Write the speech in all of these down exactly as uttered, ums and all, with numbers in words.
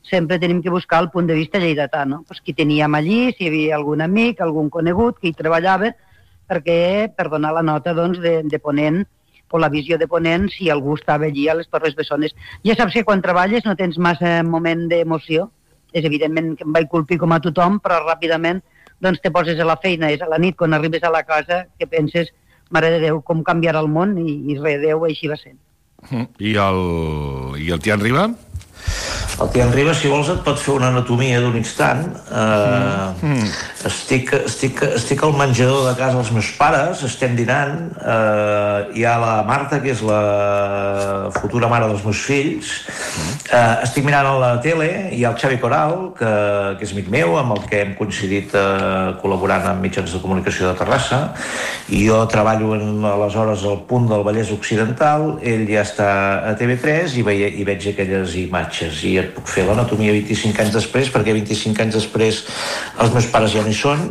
sempre tenim que buscar el punt de vista lleidatà, no? Pues qui teníem allí, si hi havia algun amic, algun conegut que hi treballava, perquè per donar la nota doncs, de, de ponent, o la visió de ponent, si algú estava allí a les Torres Bessones. Ja saps que quan treballes no tens massa moment d'emoció, és evidentment que em vaig culpir com a tothom, però ràpidament doncs, te poses a la feina, és a la nit, quan arribes a la casa, que penses, mare de Déu, com canviarà el món, i, i res, Déu, així va ser. I el, i el Tian Riba? El Tian Riba, si vols, et pot fer una anatomia d'un instant. Uh, mm. estic, estic, estic al menjador de casa dels meus pares, estem dinant, uh, hi ha la Marta, que és la futura mare dels meus fills, uh, estic mirant a la tele, hi ha el Xavi Coral, que, que és amic meu, amb el que hem coincidit uh, col·laborant amb mitjans de comunicació de Terrassa, i jo treballo en, aleshores al punt del Vallès Occidental, ell ja està a T V tres i, veia, i veig aquelles imatges, i et puc fer l'anatomia vint-i-cinc anys després, perquè vint-i-cinc anys després els meus pares ja no hi són.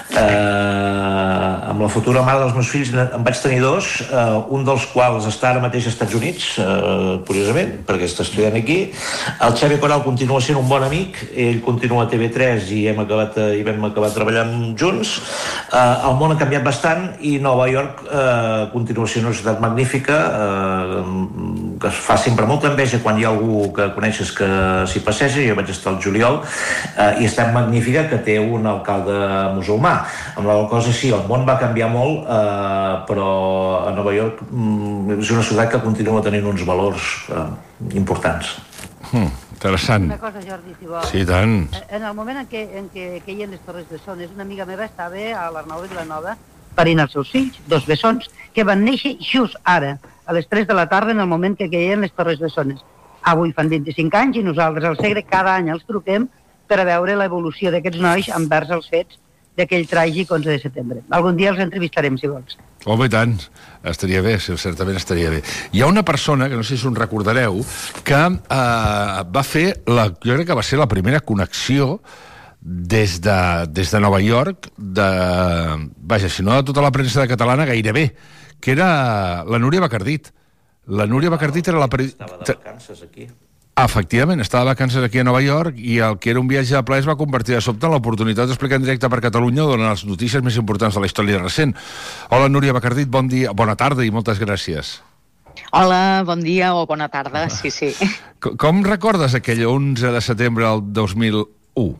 Eh, amb la futura mare dels meus fills en vaig tenir dos, eh, un dels quals està ara mateix als Estats Units, eh, curiosament, perquè està estudiant aquí. El Xavi Coral continua sent un bon amic, ell continua a T V tres i hem acabat, i vam acabar treballant junts. Eh, el món ha canviat bastant i Nova York eh, continua sent una ciutat magnífica, eh, que es fa sempre molta enveja quan hi ha algú que coneixes que s'hi passeja. Jo vaig estar al juliol, eh, i és tan magnífica que té un alcalde musulmà. Amb la cosa sí, el món va canviar molt, eh, però a Nova York mm, és una ciutat que continua tenint uns valors eh, importants. Hmm, interessant. Una cosa, Jordi, si vols. Sí, tant. En el moment en què, en què queien les Torres Bessones, una amiga meva estava a l'Arnau de Vilanova parint els seus fills, dos bessons, que van néixer just ara, a les tres de la tarda, en el moment que queien les Torres Bessones. Avui fan vint-i-cinc anys i nosaltres al Segre cada any els truquem per a veure l'evolució d'aquests nois envers els fets d'aquell tràgic onze de setembre. Algun dia els entrevistarem, si vols. Home, i tant. Estaria bé, certament estaria bé. Hi ha una persona, que no sé si us en recordareu, que eh, va fer, la, jo crec que va ser la primera connexió des de, des de Nova York, de, vaja, si no de tota la premsa catalana, gairebé, que era la Núria Bacardit. La Núria Bacardit era la... Estava de vacances aquí. Efectivament, estava de vacances aquí a Nova York i el que era un viatge de plaer es va convertir de sobte en l'oportunitat d'explicar en directe per Catalunya o donar les notícies més importants de la història recent. Hola, Núria Bacardit, bon dia, bona tarda i moltes gràcies. Hola, bon dia o bona tarda, sí, sí. Com, com recordes aquell onze de setembre del dos mil u?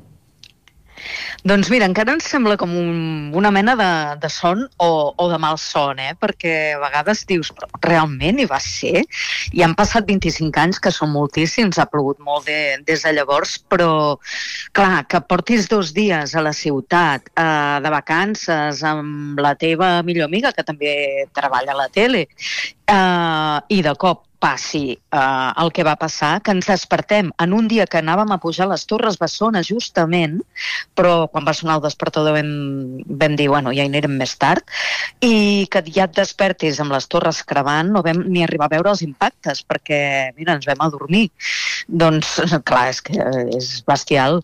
Doncs mira, encara ens sembla com un, una mena de, de son o, o de mal son, eh? Perquè a vegades dius, però realment hi va ser? I han passat vint-i-cinc anys, que són moltíssims, ha plogut molt de, des de llavors, però clar, que portis dos dies a la ciutat eh, de vacances amb la teva millor amiga, que també treballa a la tele, eh, i de cop passi uh, el que va passar, que ens despertem en un dia que anàvem a pujar les Torres Bessones justament, però quan va sonar el despertador vam, vam dir, bueno, ja hi anirem més tard, i que ja et despertis amb les torres cremant, no vam ni arribar a veure els impactes, perquè, mira, ens vam adormir. Doncs, clar, és que és bestial.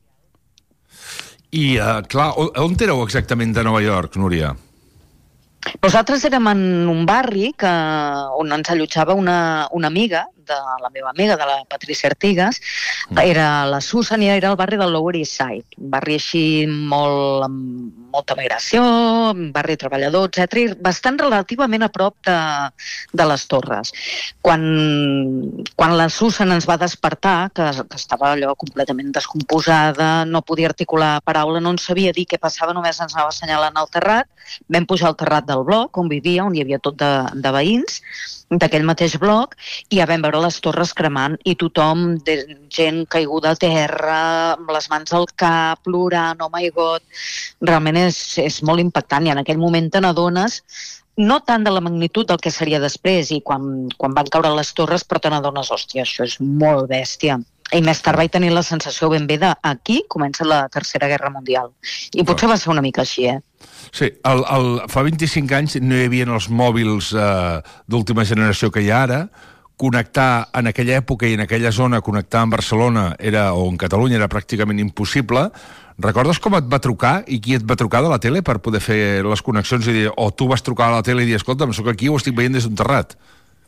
I, uh, clar, on éreu exactament de Nova York, Núria? Nosaltres érem en un barri que, on ens allotjava una, una amiga, de la meva amiga, de la Patricia Artigas, era la Susan i era el barri del Lower East Side, un barri així molt, amb molta migració, un barri treballador, etcètera, i bastant relativament a prop de, de les torres. Quan, quan la Susan ens va despertar, que, que estava allò completament descomposada, no podia articular paraula, no en sabia dir què passava, només ens anava assenyalant al terrat, vam pujar al terrat del bloc on vivia, on hi havia tot de, de veïns, d'aquell mateix bloc, i ja vam veure les torres cremant i tothom, de, gent caiguda a terra, amb les mans al cap, plorant, oh my god, realment és, és molt impactant i en aquell moment te n'adones no tant de la magnitud del que seria després i quan, quan van caure les torres, però te n'adones, hòstia, això és molt bèstia. I més tard vaig tenir la sensació ben bé d'aquí comença la Tercera Guerra Mundial. I potser va ser una mica així, eh? Sí, el, el, fa vint-i-cinc anys no hi havia els mòbils eh, d'última generació que hi ha ara. Connectar en aquella època i en aquella zona, connectar amb Barcelona era, o en Catalunya era pràcticament impossible. Recordes com et va trucar i qui et va trucar de la tele per poder fer les connexions i dir, o tu vas trucar a la tele i dir, escolta'm, soc aquí, ho estic veient des d'un terrat?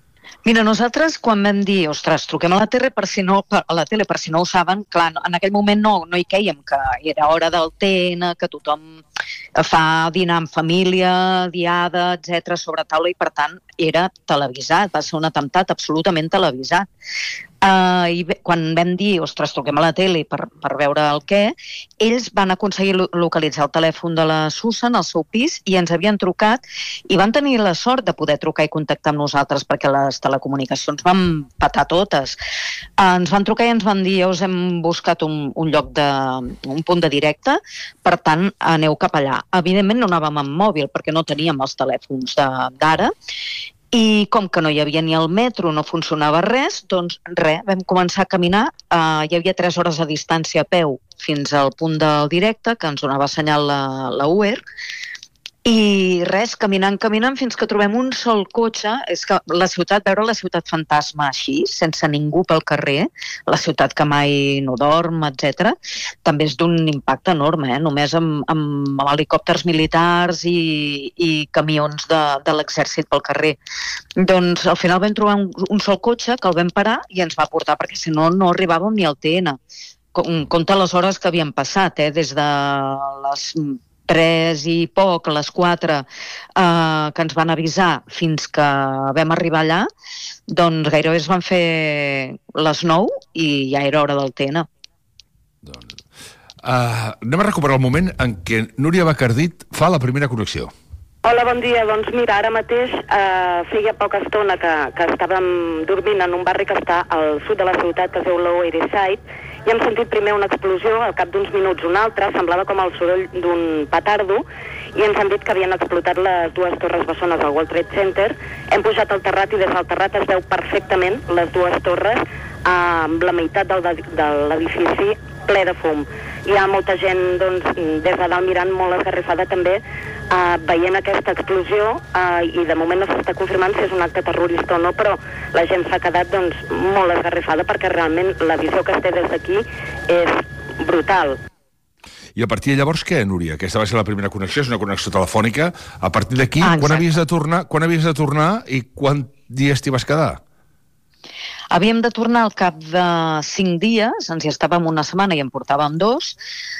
Mira, nosaltres quan vam dir, ostres, truquem a la tele per si no, a la tele per si no ho saben, clar, en aquell moment no, no hi quèiem, que era hora del T N, que tothom fa dinar en família, diada, etcètera, sobre taula, i per tant era televisat, va ser un atemptat absolutament televisat. Uh, i bé, quan vam dir, ostres, truquem a la tele per, per veure el què, ells van aconseguir lo localitzar el telèfon de la Susan al seu pis i ens havien trucat i van tenir la sort de poder trucar i contactar amb nosaltres perquè les telecomunicacions van patar totes. Uh, ens van trucar i ens van dir, us hem buscat un, un lloc de, un punt de directe, per tant aneu cap allà. Evidentment no anàvem amb mòbil perquè no teníem els telèfons d'ara, i com que no hi havia ni el metro, no funcionava res, doncs res, vam començar a caminar, uh, hi havia tres hores de distància a peu fins al punt del directe, que ens donava senyal la, la U E R, i res, caminant, caminant, fins que trobem un sol cotxe. És que la ciutat, veure la ciutat fantasma així, sense ningú pel carrer, la ciutat que mai no dorm, etcètera, també és d'un impacte enorme, eh? Només amb, amb helicòpters militars i, i camions de, de l'exèrcit pel carrer. Doncs al final vam trobar un, un sol cotxe que el vam parar i ens va portar, perquè si no, no arribàvem ni al T N. Compte les hores que havien passat, eh? Des de les tres i poc, a les quatre, eh, que ens van avisar fins que vam arribar allà, doncs gairebé es van fer les nou i ja era hora del T N. Doncs, uh, anem a recuperar el moment en què Núria Bacardit fa la primera connexió. Hola, bon dia. Doncs mira, ara mateix eh, feia poca estona que, que estàvem dormint en un barri que està al sud de la ciutat, que es diu Lower East Side, i hem sentit primer una explosió, al cap d'uns minuts una altra, semblava com el soroll d'un petardo, i ens han dit que havien explotat les dues torres bessones al World Trade Center. Hem pujat al terrat i des del terrat es veu perfectament les dues torres eh, amb la meitat del, de l'edifici ple de fum. Hi ha molta gent doncs, des de dalt mirant molt esgarrifada també, eh, veient aquesta explosió, eh, i de moment no s'està confirmant si és un acte terrorista o no, però la gent s'ha quedat doncs, molt esgarrifada perquè realment la visió que es té des d'aquí és brutal. I a partir de llavors què, Núria? Aquesta va ser la primera connexió, és una connexió telefònica. A partir d'aquí, ah, quan havies de tornar, quan havies de tornar i quants dies t'hi vas quedar? Havíem de tornar al cap de cinc dies, ens hi estàvem una setmana i en portàvem dos,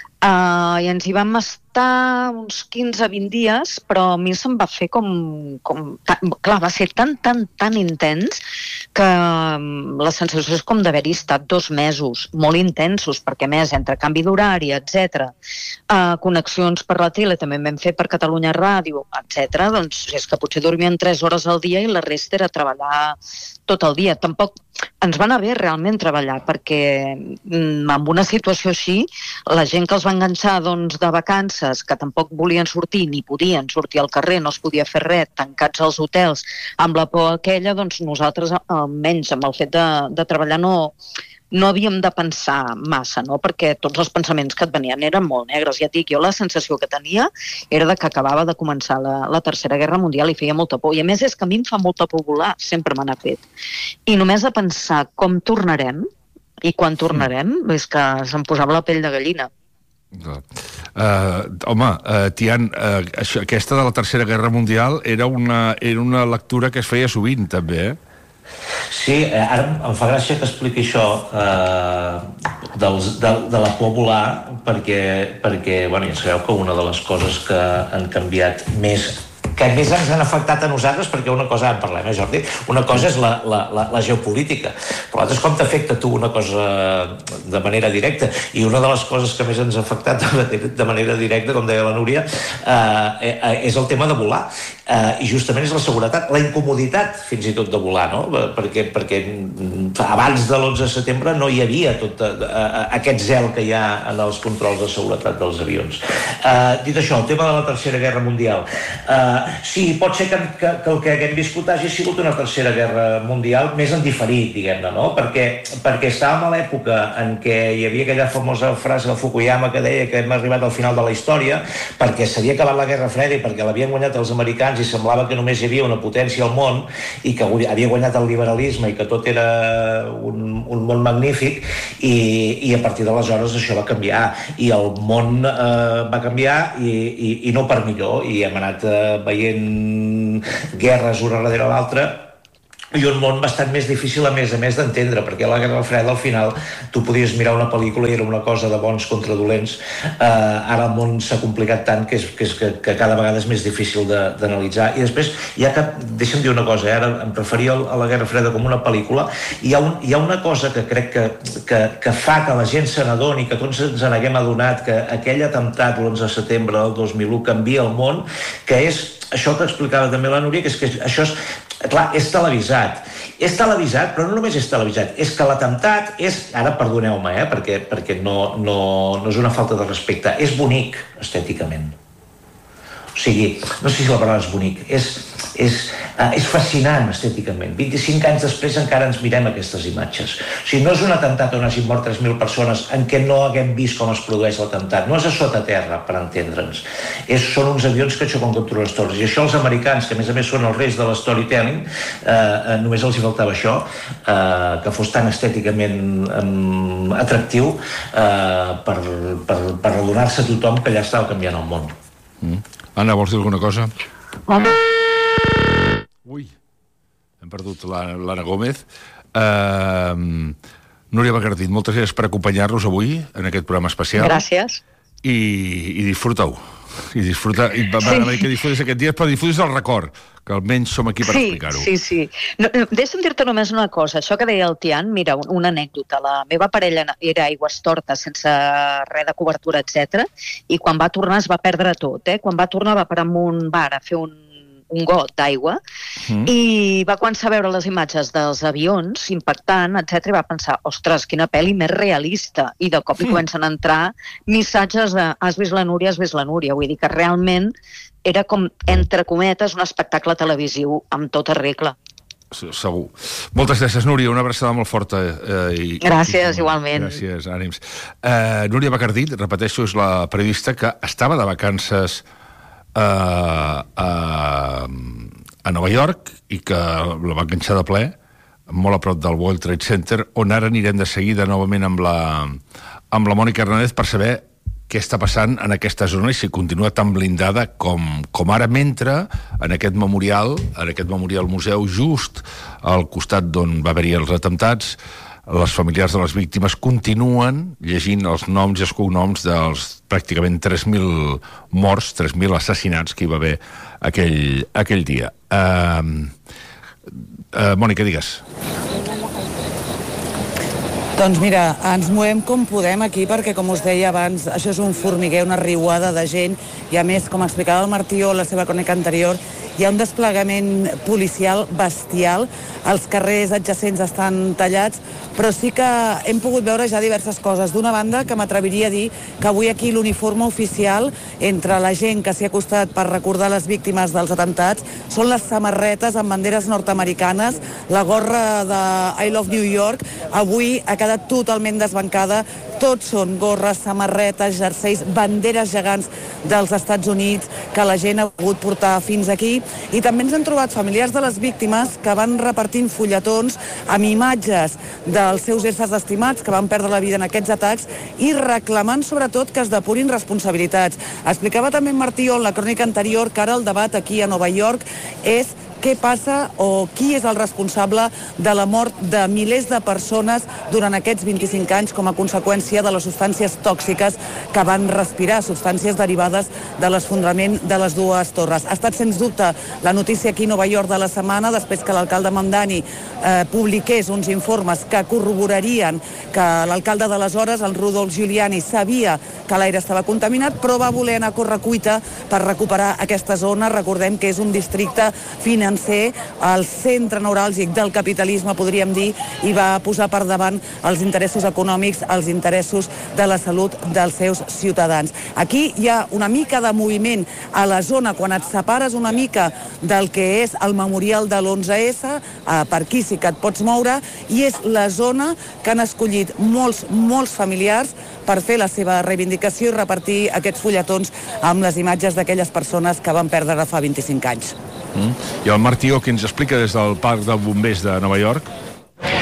uh, i ens hi vam estar uns quinze a vint dies, però a mi se'm va fer com... com tan, clar, va ser tan, tan, tan intens que um, la sensació és com d'haver-hi estat dos mesos, molt intensos, perquè a més, entre canvi d'horari, etcètera, uh, connexions per la tele, també en vam fer per Catalunya Ràdio, etcètera, doncs és que potser dormien tres hores al dia i la resta era treballar tot el dia. Tampoc ens va anar bé realment treballar, perquè mm, amb una situació així, la gent que els va enganxar doncs, de vacances, que tampoc volien sortir ni podien sortir al carrer, no es podia fer res, tancats als hotels, amb la por aquella, doncs nosaltres, almenys amb el fet de, de treballar, no, no havíem de pensar massa, no? Perquè tots els pensaments que et venien eren molt negres. Ja et dic, jo la sensació que tenia era de que acabava de començar la, la Tercera Guerra Mundial i feia molta por. I a més és que a mi em fa molta por volar, sempre me n'ha fet. I només de pensar com tornarem i quan tornarem, és que se'm posava la pell de gallina. Uh, home, uh, Tian, uh, això, aquesta de la Tercera Guerra Mundial era una, era una lectura que es feia sovint, també, eh? Sí, eh, ara em fa gràcia que expliqui això eh, dels, de, de la por a volar, perquè, perquè bueno, ja sabeu que una de les coses que han canviat més, que més ens han afectat a nosaltres, perquè una cosa, en parlem, eh, Jordi, una cosa és la, la, la, la geopolítica, però l'altra és com t'afecta tu una cosa de manera directa, i una de les coses que més ens ha afectat de manera directa, com deia la Núria, eh, és el tema de volar, eh, i justament és la seguretat, la incomoditat fins i tot de volar, no? Perquè, perquè abans de l'onze de setembre no hi havia tot eh, aquest zel que hi ha en els controls de seguretat dels avions. Eh, dit això, el tema de la Tercera Guerra Mundial, eh, sí, pot ser que, que, que el que haguem viscut hagi sigut una Tercera Guerra Mundial més en diferit, diguem-ne, no? Perquè, perquè estàvem a l'època en què hi havia aquella famosa frase de Fukuyama que deia que hem arribat al final de la història perquè s'havia acabat la Guerra Freda i perquè l'havien guanyat els americans i semblava que només hi havia una potència al món i que havia guanyat el liberalisme i que tot era un, un món magnífic, i, i a partir d'aleshores això va canviar i el món eh, va canviar i, i, i no per millor, i hem anat eh, veient guerres una darrere l'altra i un món bastant més difícil a més a més d'entendre, perquè a la Guerra Freda al final tu podies mirar una pel·lícula i era una cosa de bons contra dolents. Eh, ara el món s'ha complicat tant que, és, que, és, que, que cada vegada és més difícil d'analitzar. I després, ja que, deixa'm dir una cosa, eh, ara em referia a la Guerra Freda com una pel·lícula, hi ha, un, hi ha una cosa que crec que, que, que fa que la gent se n'adoni, que tots ens n'haguem adonat, que aquell atemptat l'onze de setembre del dos mil u canvia el món, que és això que explicava també la Núria, que és que això és, clar, és televisat. És televisat, però no només és televisat, és que l'atemptat és, ara perdoneu-me, eh, perquè, perquè no, no, no és una falta de respecte, és bonic estèticament. O sigui, no sé si la paraula és bonic, és, és, uh, és fascinant estèticament. vint-i-cinc anys després encara ens mirem aquestes imatges. O sigui, no és un atemptat on hagin mort tres mil persones en què no haguem vist com es produeix l'atemptat. No és a sota terra, per entendre'ns. És, són uns avions que xoquen contra les torres. I això els americans, que a més a més són els reis de l'storytelling, uh, només els hi faltava això, uh, que fos tan estèticament um, atractiu uh, per, per, per adonar-se a tothom que allà estava canviant el món. Mm. Anna, vols dir alguna cosa? Home. Ui, hem perdut l'Anna Gómez. Uh, Núria Bacardit, moltes gràcies per acompanyar-nos avui en aquest programa especial. Gràcies. I, i disfruta-ho. I disfruta, i m'agrada sí. que disfrutis aquest dia, però disfrutis el record, que almenys som aquí per sí, explicar-ho. Sí, sí, no, no, deixa'm dir-te només una cosa. Això que deia el Tian, mira, un, una anècdota. La meva parella era Aigüestorta, sense res de cobertura, etcètera. I quan va tornar es va perdre tot. Eh? Quan va tornar va parar en un bar a fer un un got d'aigua, mm. i va començar a veure les imatges dels avions impactant, etcètera, i va pensar, ostres, quina pel·li més realista, i de cop mm. li comencen a entrar missatges de has vist la Núria, has vist la Núria, vull dir que realment era com, entre cometes, un espectacle televisiu amb tota regla. Segur. Moltes gràcies, Núria, una abraçada molt forta. Eh, i, gràcies, i, igualment. Gràcies, ànims. Eh, Núria Bacardit, repeteixo, és la periodista que estava de vacances A, a, a Nova York i que la va enganxar de ple molt a prop del World Trade Center, on ara anirem de seguida novament amb la, amb la Mònica Hernández per saber què està passant en aquesta zona i si continua tan blindada com, com ara, mentre en aquest memorial, en aquest memorial museu just al costat d'on va haver-hi els atemptats, les familiars de les víctimes continuen llegint els noms i els cognoms dels pràcticament tres mil morts, tres mil assassinats que hi va haver aquell, aquell dia. Uh, uh, Mònica, digues. Doncs mira, ens movem com podem aquí perquè, com us deia abans, això és un formiguer, una riuada de gent i, a més, com explicava el Martió en la seva crònica anterior, hi ha un desplegament policial bestial, els carrers adjacents estan tallats, però sí que hem pogut veure ja diverses coses. D'una banda, que m'atreviria a dir que avui aquí l'uniforme oficial entre la gent que s'hi ha acostat per recordar les víctimes dels atemptats són les samarretes amb banderes nord-americanes, la gorra de I Love New York, avui ha quedat totalment desbancada, tots són gorres, samarretes, jerseis, banderes gegants dels Estats Units que la gent ha pogut portar fins aquí, i també ens hem trobat familiars de les víctimes que van repartint fulletons amb imatges dels seus éssers estimats que van perdre la vida en aquests atacs i reclamant sobretot que es depurin responsabilitats. Explicava també en Martió en la crònica anterior que ara el debat aquí a Nova York és què passa o qui és el responsable de la mort de milers de persones durant aquests vint-i-cinc anys com a conseqüència de les substàncies tòxiques que van respirar, substàncies derivades de l'esfondrament de les dues torres. Ha estat, sens dubte, la notícia aquí a Nova York de la setmana, després que l'alcalde Mamdani eh, publiqués uns informes que corroborarien que l'alcalde d'aleshores, el Rudolph Giuliani, sabia que l'aire estava contaminat, però va voler anar a correcuita per recuperar aquesta zona. Recordem que és un districte financer, el centre neuràlgic del capitalisme, podríem dir, i va posar per davant els interessos econòmics, els interessos de la salut dels seus ciutadans. Aquí hi ha una mica de moviment a la zona quan et separes una mica del que és el memorial de l'onze esse, eh, per aquí sí que et pots moure, i és la zona que han escollit molts, molts familiars per fer la seva reivindicació i repartir aquests fulletons amb les imatges d'aquelles persones que van perdre fa vint-i-cinc anys. Mm. I el Martió, que ens explica des del Parc de Bombers de Nova York?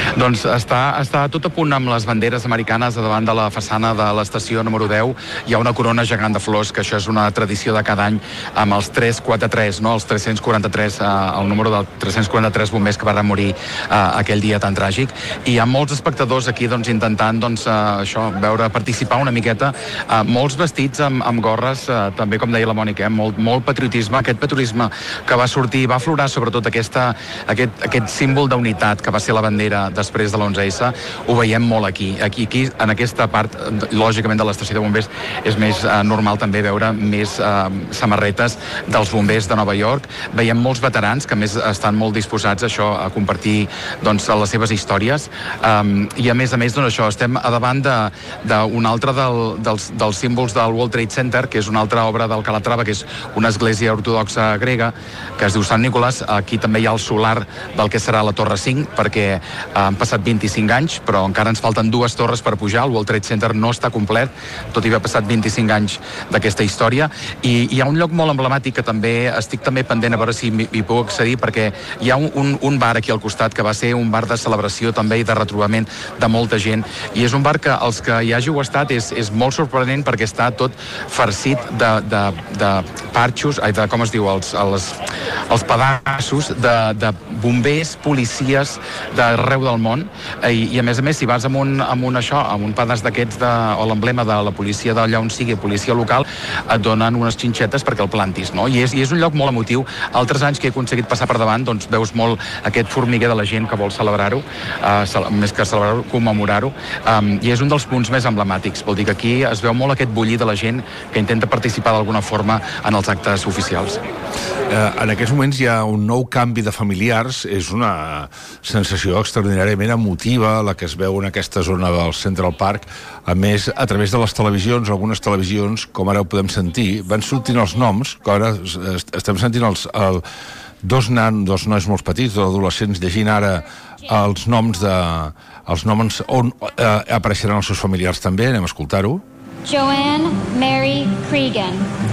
Doncs està, està tot a punt amb les banderes americanes davant de la façana de l'estació número deu. Hi ha una corona gegant de flors, que això és una tradició de cada any, amb els tres quaranta-tres, no? Els tres-cents quaranta-tres, eh, el número dels tres-cents quaranta-tres bombers que van morir eh, aquell dia tan tràgic. I hi ha molts espectadors aquí doncs, intentant doncs, eh, això, veure, participar una miqueta, eh, molts vestits amb, amb gorres, eh, també com deia la Mònica, eh, molt, molt patriotisme, aquest patriotisme que va sortir, va aflorar sobretot aquesta, aquest, aquest símbol d'unitat que va ser la bandera després de l'onze essa, ho veiem molt aquí. Aquí, aquí en aquesta part, lògicament, de l'estació de bombers és més eh, normal també veure més eh, samarretes dels bombers de Nova York. Veiem molts veterans que a més estan molt disposats a això, a compartir doncs, les seves històries, um, i a més a més doncs, això, estem a davant d'un altre del, dels, dels símbols del World Trade Center, que és una altra obra del Calatrava, que és una església ortodoxa grega que es diu Sant Nicolàs. Aquí també hi ha el solar del que serà la Torre cinc, perquè han passat vint-i-cinc anys, però encara ens falten dues torres per pujar. El World Trade Center no està complet, tot i haver passat vint-i-cinc anys d'aquesta història. I hi ha un lloc molt emblemàtic que també estic també pendent a veure si hi puc accedir, perquè hi ha un, un, un bar aquí al costat que va ser un bar de celebració també i de retrobament de molta gent, i és un bar que els que hi hàgiu estat és, és molt sorprenent, perquè està tot farcit de, de, de parxos, ai, de, com es diu, els, els, els pedaços de, de bombers, policies d'arreu del món, i, i a més a més si vas amb un, amb un això, amb un pedaç d'aquests de, o l'emblema de la policia d'allà on sigui, policia local, et donen unes xinxetes perquè el plantis, no? I és, i és un lloc molt emotiu. Altres anys que he aconseguit passar per davant, doncs veus molt aquest formiguer de la gent que vol celebrar-ho, uh, més que celebrar-ho, commemorar-ho, um, i és un dels punts més emblemàtics. Vol dir que aquí es veu molt aquest bullir de la gent que intenta participar d'alguna forma en els actes oficials. Uh, en aquests moments hi ha un nou canvi de familiars, és una sensació extraordinàriament emotiva la que es veu en aquesta zona del Central Park. A més, a través de les televisions, algunes televisions, com ara ho podem sentir, van sortint els noms, que ara estem sentint els, el, dos, nan, dos nois molt petits, dos adolescents, llegint ara els noms de, els noms on eh, apareixeran els seus familiars també. Anem a escoltar-ho. Joanne Mary Cregan,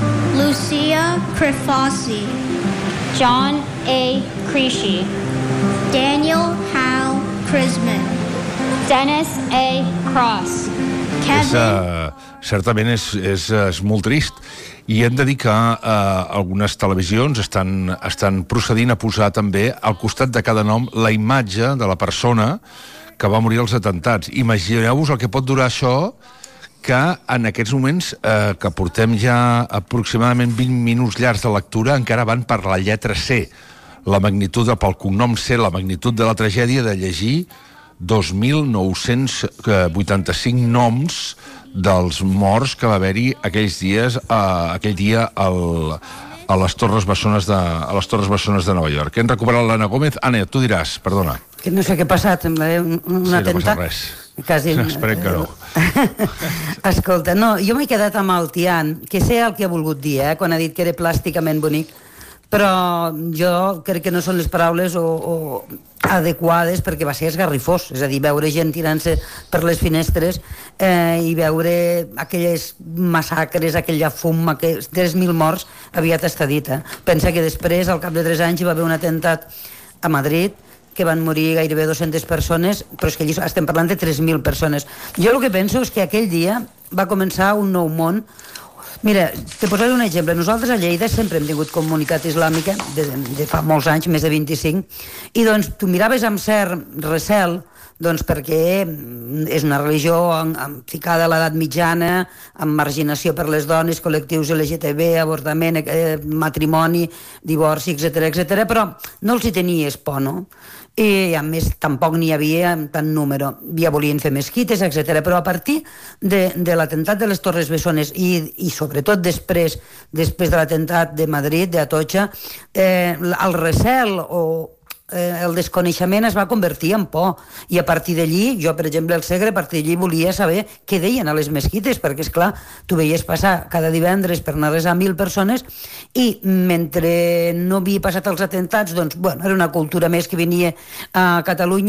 Lucia Crefossi, John A. Creasy, Daniel Hal Crisman, Dennis A. Cross, Kevin... És, uh, certament és, és, és molt trist, i hem de dir que uh, algunes televisions estan, estan procedint a posar també al costat de cada nom la imatge de la persona que va morir als atemptats. Imagineu-vos el que pot durar això, que en aquests moments, eh, que portem ja aproximadament vint minuts llargs de lectura, encara van per la lletra C, la magnitud de, pel cognom C, la magnitud de la tragèdia, de llegir dos mil nou-cents vuitanta-cinc noms dels morts que va haver-hi aquells dies, eh, aquell dia al, a les Torres Bessones de, a les Torres Bessones de Nova York. Hem recuperat l'Anna Gómez. Anna, tu diràs, perdona. Que no sé què ha passat, sembla un, un sí, atemptat. Sí, no passa res. Quasi... Esperem que no. Escolta, no, jo m'he quedat amb el Tian, que sé el que ha volgut dir, eh, quan ha dit que era plàsticament bonic, però jo crec que no són les paraules o, o adequades, perquè va ser esgarrifós, és a dir, veure gent tirant-se per les finestres eh, i veure aquelles massacres, aquella fum, aquells tres mil morts, aviat està dit. Eh? Pensa que després, al cap de tres anys, hi va haver un atemptat a Madrid, que van morir gairebé dues-centes persones, però és que allí estem parlant de tres mil persones. Jo el que penso és que aquell dia va començar un nou món. Mira, te posaré un exemple. Nosaltres a Lleida sempre hem tingut comunitat islàmica de, de fa molts anys, més de vint-i-cinc, i doncs tu miraves amb cert recel, doncs perquè és una religió en, en, ficada a l'edat mitjana, amb marginació per les dones, col·lectius L G T B, avortament, eh, matrimoni, divorci, etcètera, etcètera, però no els hi tenies por, no? I a més tampoc n'hi havia tant número, ja volien fer mesquites, etcètera. Però a partir de, de l'atemptat de les Torres Bessones i, i sobretot després després de l'atemptat de Madrid, d'Atocha, eh, el recel o eh, el desconeixement es va convertir en por, i a partir d'allí, jo per exemple al Segre, a partir d'allí volia saber què deien a les mesquites, perquè és clar, tu veies passar cada divendres per anar a resar mil persones, i mentre no havia passat els atemptats, doncs bueno, era una cultura més que venia a Catalunya,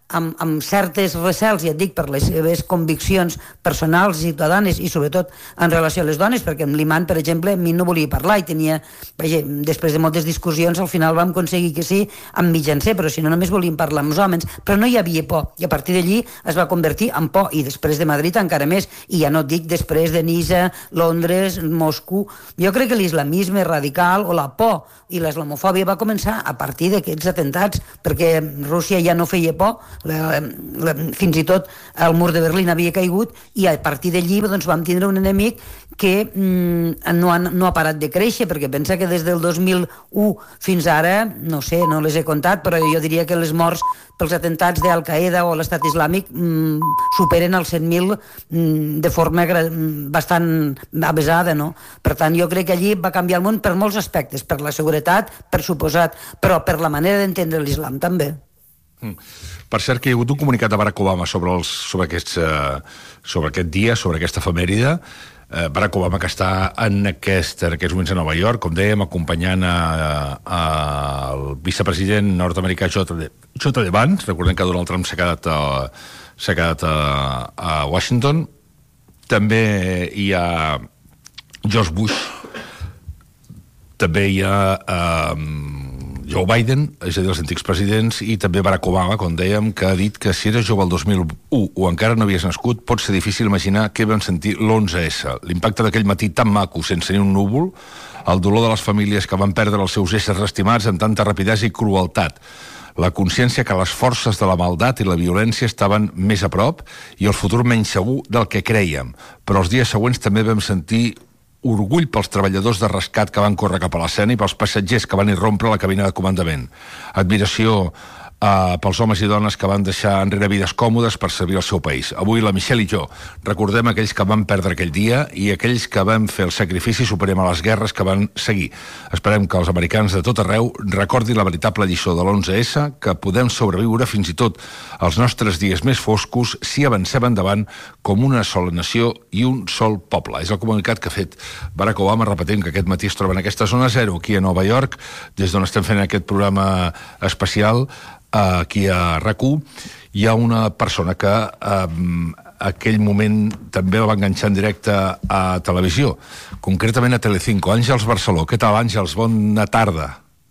amb, amb certes recels, ja et dic, per les seves conviccions personals, ciutadanes i sobretot en relació a les dones, perquè amb l'Iman, per exemple, a mi no volia parlar i tenia, vaja, després de moltes discussions al final vam aconseguir que sí, amb mitjancer, però si no només volíem parlar amb els homes, però no hi havia por, i a partir d'allí es va convertir en por, i després de Madrid encara més, i ja no et dic després de Niça, Londres, Moscou. Jo crec que l'islamisme radical o la por i l'islamofòbia va començar a partir d'aquests atentats, perquè Rússia ja no feia por, la, la, fins i tot el mur de Berlín havia caigut, i a partir d'allí doncs, vam tindre un enemic que mm, no, ha, no ha parat de créixer, perquè pensa que des del dos mil u fins ara, no sé, no les he comptat, però jo diria que les morts pels atentats d'Al-Qaeda o l'Estat Islàmic mm, superen els cent mil mm, de forma bastant avesada, no? Per tant, jo crec que allí va canviar el món per molts aspectes, per la seguretat, per suposat, però per la manera d'entendre l'islam també. Mm. Per cert, que hi ha hagut un comunicat de Barack Obama sobre, els, sobre, aquests, uh, sobre aquest dia, sobre aquesta efemèride. Uh, Barack Obama, que està en, aquest, en aquests moments a Nova York, com dèiem, acompanyant al vicepresident nord-americà J D Vance. Recordem que Donald Trump s'ha quedat, a, s'ha quedat a, a Washington. També hi ha George Bush, també hi ha um, Joe Biden, és a dir, els antics presidents, i també Barack Obama, com dèiem, que ha dit que si eres jove el dos mil u o encara no havies nascut, pot ser difícil imaginar què van sentir l'onze esse. L'impacte d'aquell matí tan maco, sense ni un núvol, el dolor de les famílies que van perdre els seus éssers estimats amb tanta rapidesa i crueltat, la consciència que les forces de la maldat i la violència estaven més a prop i el futur menys segur del que crèiem. Però els dies següents també vam sentir orgull pels treballadors de rescat que van córrer cap a l'escena i pels passatgers que van irrompre la cabina de comandament. Admiració eh, pels homes i dones que van deixar enrere vides còmodes per servir al seu país. Avui la Michelle i jo recordem aquells que van perdre aquell dia i aquells que van fer el sacrifici i superem a les guerres que van seguir. Esperem que els americans de tot arreu recordin la veritable lliçó de l'onze esse, que podem sobreviure fins i tot als nostres dies més foscos si avancem endavant com una sola nació i un sol poble. És el comunicat que ha fet Barack Obama. Repetim que aquest matí es troba en aquesta zona zero, aquí a Nova York, des d'on estem fent aquest programa especial, aquí a RAC u. Hi ha una persona que eh, aquell moment també va enganxar en directe a televisió, concretament a Telecinco. Àngels Barceló. Què tal, Àngels? Bona tarda.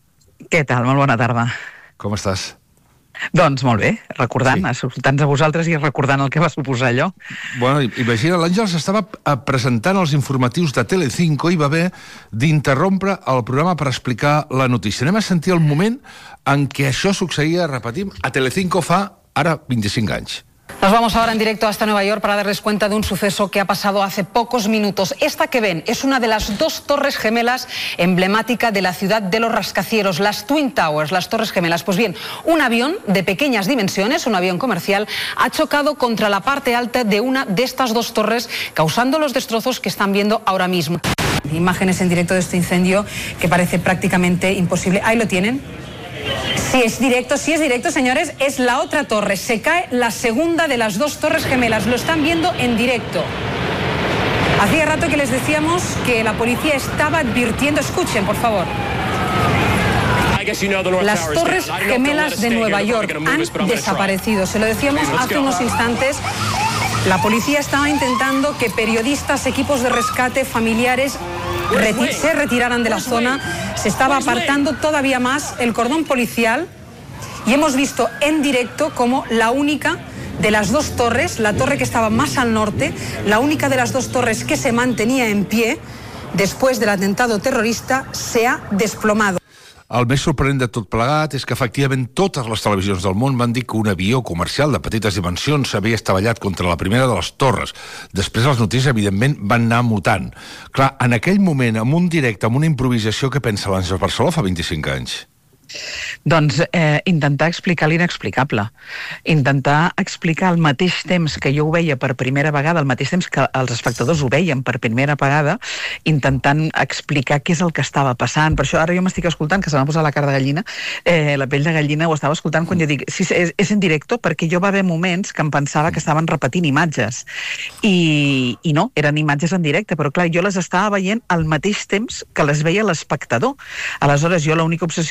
Què tal? Molt bona tarda. Com estàs? Doncs molt bé, recordant, sí. escoltant-nos a vosaltres i recordant el que va suposar allò. Bueno, imagina, l'Àngels estava presentant els informatius de Telecinco i va haver d'interrompre el programa per explicar la notícia. Anem a sentir el moment en què això succeïa, repetim, a Telecinco fa ara vint-i-cinc anys. Nos vamos ahora en directo hasta Nueva York para darles cuenta de un suceso que ha pasado hace pocos minutos. Esta que ven es una de las dos torres gemelas emblemática de la ciudad de los rascacielos, las Twin Towers, las torres gemelas. Pues bien, un avión de pequeñas dimensiones, un avión comercial, ha chocado contra la parte alta de una de estas dos torres, causando los destrozos que están viendo ahora mismo. Imágenes en directo de este incendio que parece prácticamente imposible. Ahí lo tienen. Sí, es directo, sí es directo, señores, es la otra torre. Se cae la segunda de las dos torres gemelas. Lo están viendo en directo. Hacía rato que les decíamos que la policía estaba advirtiendo. Escuchen, por favor. Las torres gemelas de Nueva York han desaparecido. Se lo decíamos hace unos instantes. La policía estaba intentando que periodistas, equipos de rescate, familiares reti- se retiraran de la zona. Se estaba apartando todavía más el cordón policial y hemos visto en directo como la única de las dos torres, la torre que estaba más al norte, la única de las dos torres que se mantenía en pie después del atentado terrorista, se ha desplomado. El més sorprenent de tot plegat és que efectivament totes les televisions del món van dir que un avió comercial de petites dimensions s'havia estavellat contra la primera de les torres. Després les notícies, evidentment, van anar mutant. Clar, en aquell moment, amb un directe, amb una improvisació, què pensa l'Àngels Barceló fa vint-i-cinc anys? Doncs eh, intentar explicar l'inexplicable. Intentar explicar al mateix temps que jo ho veia per primera vegada, al mateix temps que els espectadors ho veien per primera vegada, intentant explicar què és el que estava passant. Per això ara jo m'estic escoltant, que se m'ha posat la cara de gallina, eh, la pell de gallina, ho estava escoltant quan jo dic, sí, és, és en directe, perquè jo va haver moments que em pensava que estaven repetint imatges. I, i no, eren imatges en directe, però clar, jo les estava veient al mateix temps que les veia l'espectador. Aleshores, jo l'única obsessió que tenia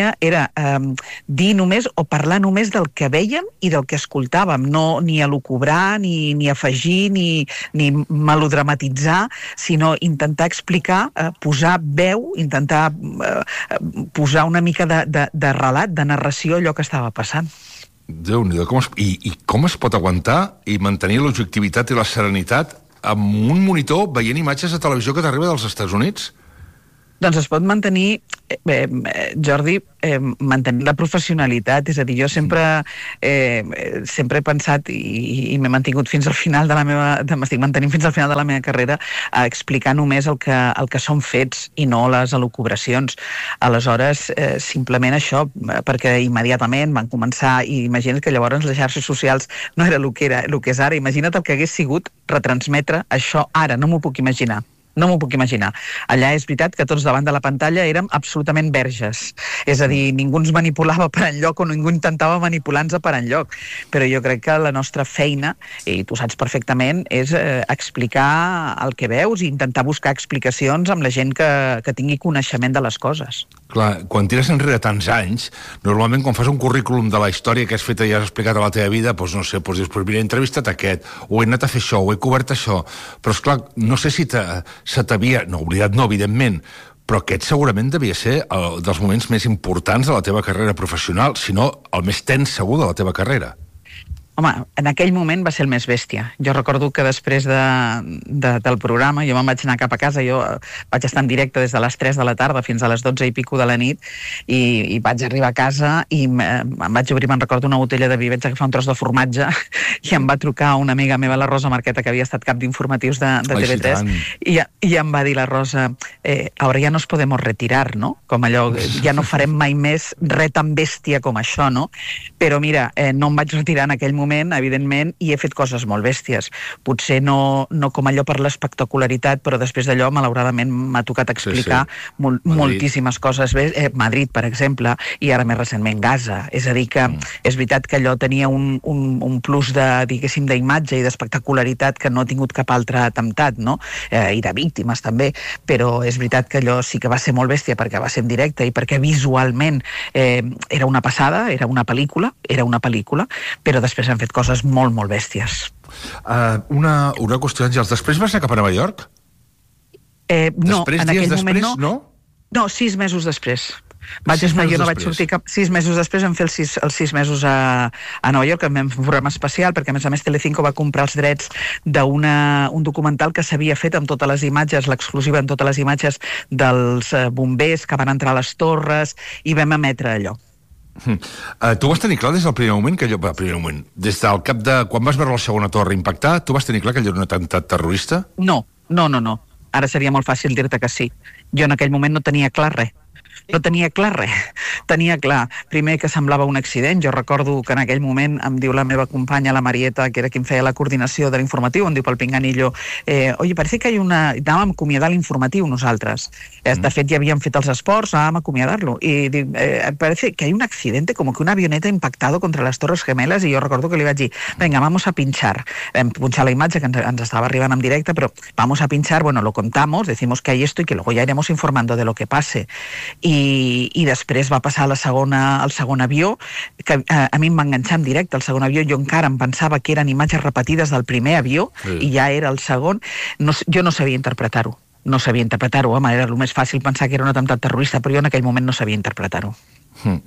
tenia era eh, dir només o parlar només del que vèiem i del que escoltàvem, no ni elucubrar, ni, ni afegir, ni, ni melodramatitzar, sinó intentar explicar, eh, posar veu, intentar eh, posar una mica de, de, de relat, de narració, allò que estava passant. Déu-n'hi-do, com es, i, i com es pot aguantar i mantenir l'objectivitat i la serenitat amb un monitor veient imatges de televisió que t'arriba dels Estats Units? Doncs es pot mantenir, eh, Jordi, eh, mantenir la professionalitat. És a dir, jo sempre, eh, sempre he pensat i, i m'he mantingut fins al final de la meva... m'estic mantenint fins al final de la meva carrera a explicar només el que, el que són fets i no les elucubracions. Aleshores, eh, simplement això, perquè immediatament van començar, i imagina't que llavors les xarxes socials no era el que, era, el que és ara. Imagina't el que hagués sigut retransmetre això ara, no m'ho puc imaginar. No m'ho puc imaginar. Allà és veritat que tots davant de la pantalla érem absolutament verges. És a dir, ningú ens manipulava per enlloc o ningú intentava manipular-nos per enlloc. Però jo crec que la nostra feina, i tu saps perfectament, és eh, explicar el que veus i intentar buscar explicacions amb la gent que, que tingui coneixement de les coses. Clar, quan tires enrere tants anys, normalment quan fas un currículum de la història que has fet i has explicat a la teva vida, doncs no sé, doncs dius, pues mira, he entrevistat aquest, o he anat a fer això, o he cobert això, però esclar, no sé si se t'havia, no, oblidat no, evidentment, però aquest segurament devia ser el dels moments més importants de la teva carrera professional, si no el més tens segur de la teva carrera. Home, en aquell moment va ser el més bèstia. Jo recordo que després de, de, del programa jo me'n vaig anar cap a casa, jo vaig estar en directe des de les tres de la tarda fins a les dotze i pico de la nit i, i vaig arribar a casa i em vaig obrir, me'n recordo, una botella de vi, vaig agafar un tros de formatge i em va trucar una amiga meva, la Rosa Marqueta, que havia estat cap d'informatius de, de T V tres, i, i em va dir la Rosa, eh, ahora ya nos podemos retirar, no? Com allò, ja no farem mai més res tan bèstia com això, no? Però mira, eh, no em vaig retirar en aquell moment, evidentment, i he fet coses molt bèsties. Potser no, no com allò per l'espectacularitat, però després d'allò, malauradament, m'ha tocat explicar sí, sí. Mol, moltíssimes coses. Eh, Madrid, per exemple, i ara més recentment Gaza. És a dir, que mm. és veritat que allò tenia un, un, un plus de, diguéssim, d'imatge i d'espectacularitat que no ha tingut cap altre atemptat, no? Eh, i de víctimes, també. Però és veritat que allò sí que va ser molt bèstia perquè va ser en directe i perquè visualment eh, era una passada, era una pel·lícula, era una pel·lícula, però després han fet coses molt, molt bèsties. Uh, una, una qüestió, Àngels. Després vas anar cap a Nova York? Eh, no, després, en aquell després, moment no. no. No, sis mesos després. Vaig sis estar, jo no vaig sortir cap... Sis mesos després vam fer els sis, els sis mesos a, a Nova York, amb un programa especial, perquè a més a més Telecinco va comprar els drets d'un documental que s'havia fet amb totes les imatges, l'exclusiva amb totes les imatges dels eh, bombers que van entrar a les torres, i vam emetre allò. Uh, tu vas tenir clar des del primer moment que allò, el primer moment, des del cap de quan vas veure la segona torre impactar, tu vas tenir clar que allò era un atemptat terrorista? No, no, no, no. Ara seria molt fàcil dir-te que sí. Jo en aquell moment no tenia clar res. No tenia clar res. Tenia clar, primer, que semblava un accident. Jo recordo que en aquell moment em diu la meva companya, la Marieta, que era qui em feia la coordinació de l'informatiu, em diu pel pinganillo, eh, oye, parece que hay una... Anàvem a acomiadar l'informatiu nosaltres. Mm. De fet, ja havíem fet els esports, anàvem a acomiadar-lo. I dic, eh, parece que hay un accidente, como que una avioneta ha impactado contra las Torres Gemelas, i jo recordo que li vaig dir, venga, vamos a pinchar. Vam punxar la imatge que ens, ens estava arribant en directe, però vamos a pinchar, bueno, lo contamos, decimos que hay esto y que luego ya iremos informando de lo que pase. I, i després va passar la segona, el segon avió, que a, a mi em va enganxar en directe el segon avió, jo encara em pensava que eren imatges repetides del primer avió, sí. I ja era el segon. No, jo no sabia interpretar-ho, no sabia interpretar-ho, home, era el més fàcil pensar que era un atemptat terrorista, però jo en aquell moment no sabia interpretar-ho. Hmm.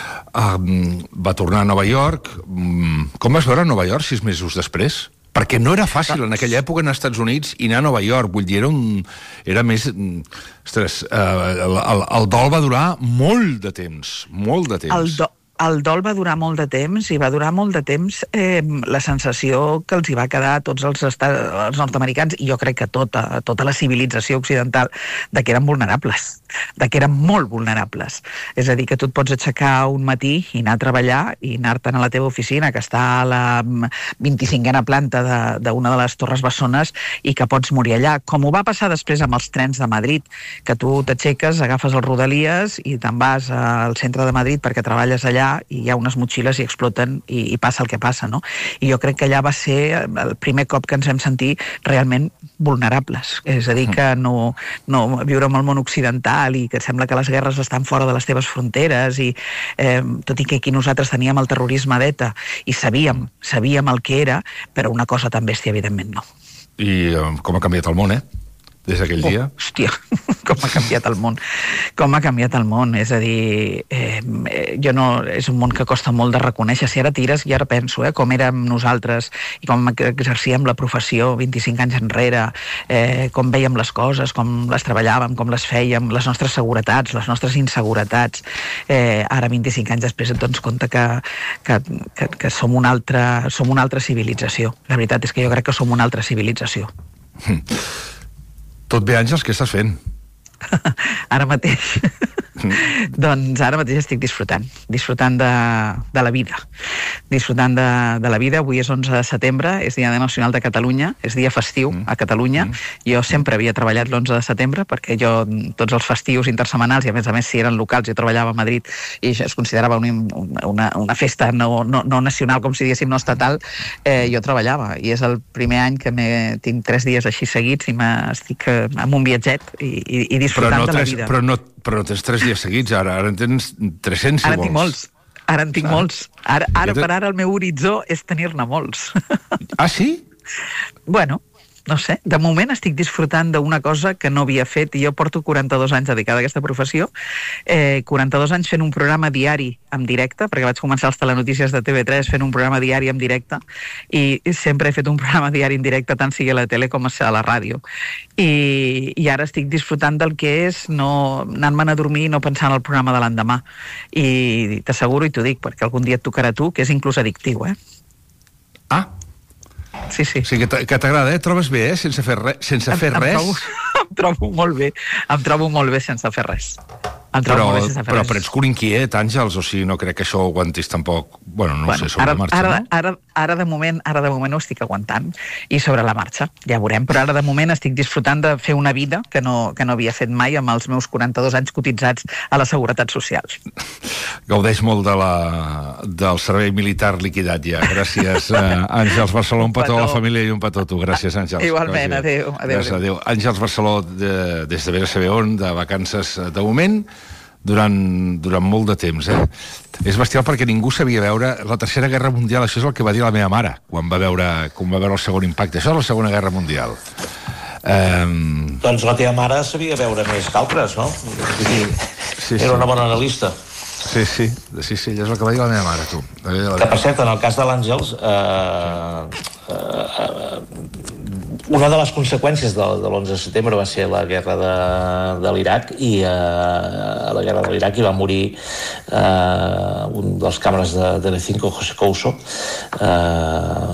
Um, va tornar a Nova York. Um, com vas veure a Nova York sis mesos després? Perquè no era fàcil en aquella època anar als Estats Units i anar a Nova York, vull dir, era, un, era més... Ostres, uh, el, el, el dol va durar molt de temps, molt de temps. El, do, el dol va durar molt de temps i va durar molt de temps eh, la sensació que els hi va quedar a tots els, estats, els nord-americans, i jo crec que tota, tota la civilització occidental, de que eren vulnerables, de que eren molt vulnerables. És a dir, que tu et pots aixecar un matí i anar a treballar i anar-te'n a la teva oficina, que està a la vint-i-cinquena planta d'una de, de les torres bessones, i que pots morir allà. Com ho va passar després amb els trens de Madrid, que tu t'aixeques, agafes els Rodalies i te'n vas al centre de Madrid perquè treballes allà explotar, i hi ha unes motxilles i exploten i, i passa el que passa, no? I jo crec que allà va ser el primer cop que ens vam sentir realment vulnerables. És a dir, que no, no viure en el món occidental i que et sembla que les guerres estan fora de les teves fronteres i eh, tot i que aquí nosaltres teníem el terrorisme d'ETA i sabíem, sabíem el que era, però una cosa tan bèstia, evidentment, no. I eh, com ha canviat el món, eh? Des d'aquell oh, dia. Hòstia, com ha canviat el món. Com ha canviat el món. És a dir, eh, jo no, és un món que costa molt de reconèixer. Si ara tires, i ara penso, eh, com érem nosaltres i com exercíem la professió vint-i-cinc anys enrere, eh, com vèiem les coses, com les treballàvem, com les fèiem, les nostres seguretats, les nostres inseguretats. Eh, ara, vint-i-cinc anys després, et dones compte que, que, que, que som, una altra, som una altra civilització. La veritat és que jo crec que som una altra civilització. Hm. Tot bé, Àngels, què estàs fent? Ara mateix. Mm. Doncs ara mateix estic disfrutant, disfrutant de, de la vida, disfrutant de, de la vida. Avui és onze de setembre, és Dia Nacional de Catalunya, és dia festiu mm. a Catalunya. Mm. Jo sempre havia treballat l'onze de setembre, perquè jo tots els festius intersetmanals, i a més a més si eren locals, jo treballava a Madrid i es considerava una, una, una festa no, no, no nacional, com si diguéssim no estatal, eh, jo treballava, i és el primer any que tinc tres dies així seguits i estic amb un viatget i, i, i disfrutant no de la tres, vida. Però no, però no tens tres dies seguits, ara, ara en tens tres-cents, si ara vols. Tinc molts. Ara en tinc ah. molts. Ara, ara per ara el meu horitzó és tenir-ne molts. Ah, sí? Bueno, no sé, de moment estic disfrutant d'una cosa que no havia fet, i jo porto quaranta-dos anys dedicada a aquesta professió, eh, quaranta-dos anys fent un programa diari en directe, perquè vaig començar els telenotícies de T V tres fent un programa diari en directe, i sempre he fet un programa diari en directe, tant sigui a la tele com a la ràdio. I, i ara estic disfrutant del que és no anar-me'n a dormir i no pensar en el programa de l'endemà. I t'asseguro, i t'ho dic, perquè algun dia et tocarà a tu, que és inclús addictiu, eh? Ah, sí, sí. Sí, que t'agrada, eh? Trobes bé, eh? Sense fer, re... Sense fer em, res. Em trobo, em trobo molt bé. Em trobo molt bé sense fer res. Em trobo però, molt bé sense fer però, res. però ets cul inquiet, Àngels, o sigui, no crec que això ho aguantis tampoc. Bueno, no bueno, ho sé, sobre ara, la marxa, ara, no? Ara, ara, de moment, ara de moment ho estic aguantant, i sobre la marxa, ja veurem, però ara de moment estic disfrutant de fer una vida que no, que no havia fet mai amb els meus quaranta-dos anys cotitzats a la Seguretat Social. Gaudeix molt de la, del servei militar liquidat ja. Gràcies, eh, Àngels Barceló, un petó a la família i un petó a tu. Gràcies, Àngels. Igualment, adéu. adéu, adéu. adéu. Àngels Barceló, de, des de Vera Saber on, de vacances de moment, durant, durant molt de temps, eh? És bestial perquè ningú sabia veure la Tercera Guerra Mundial. Això és el que va dir la meva mare quan va veure, quan va veure el segon impacte. Això és la Segona Guerra Mundial. Um... Doncs la teva mare sabia veure més que altres, no? Sí, sí, era una bona analista. Sí, sí, sí, sí, és el que va dir la meva mare, tu. Que, per cert, en el cas de l'Àngels, eh, eh, eh, una de les conseqüències de, de l'onze de setembre va ser la guerra de, de l'Iraq, i eh, a la guerra de l'Iraq hi va morir eh, un dels càmeres de T V cinc, José Couso, eh,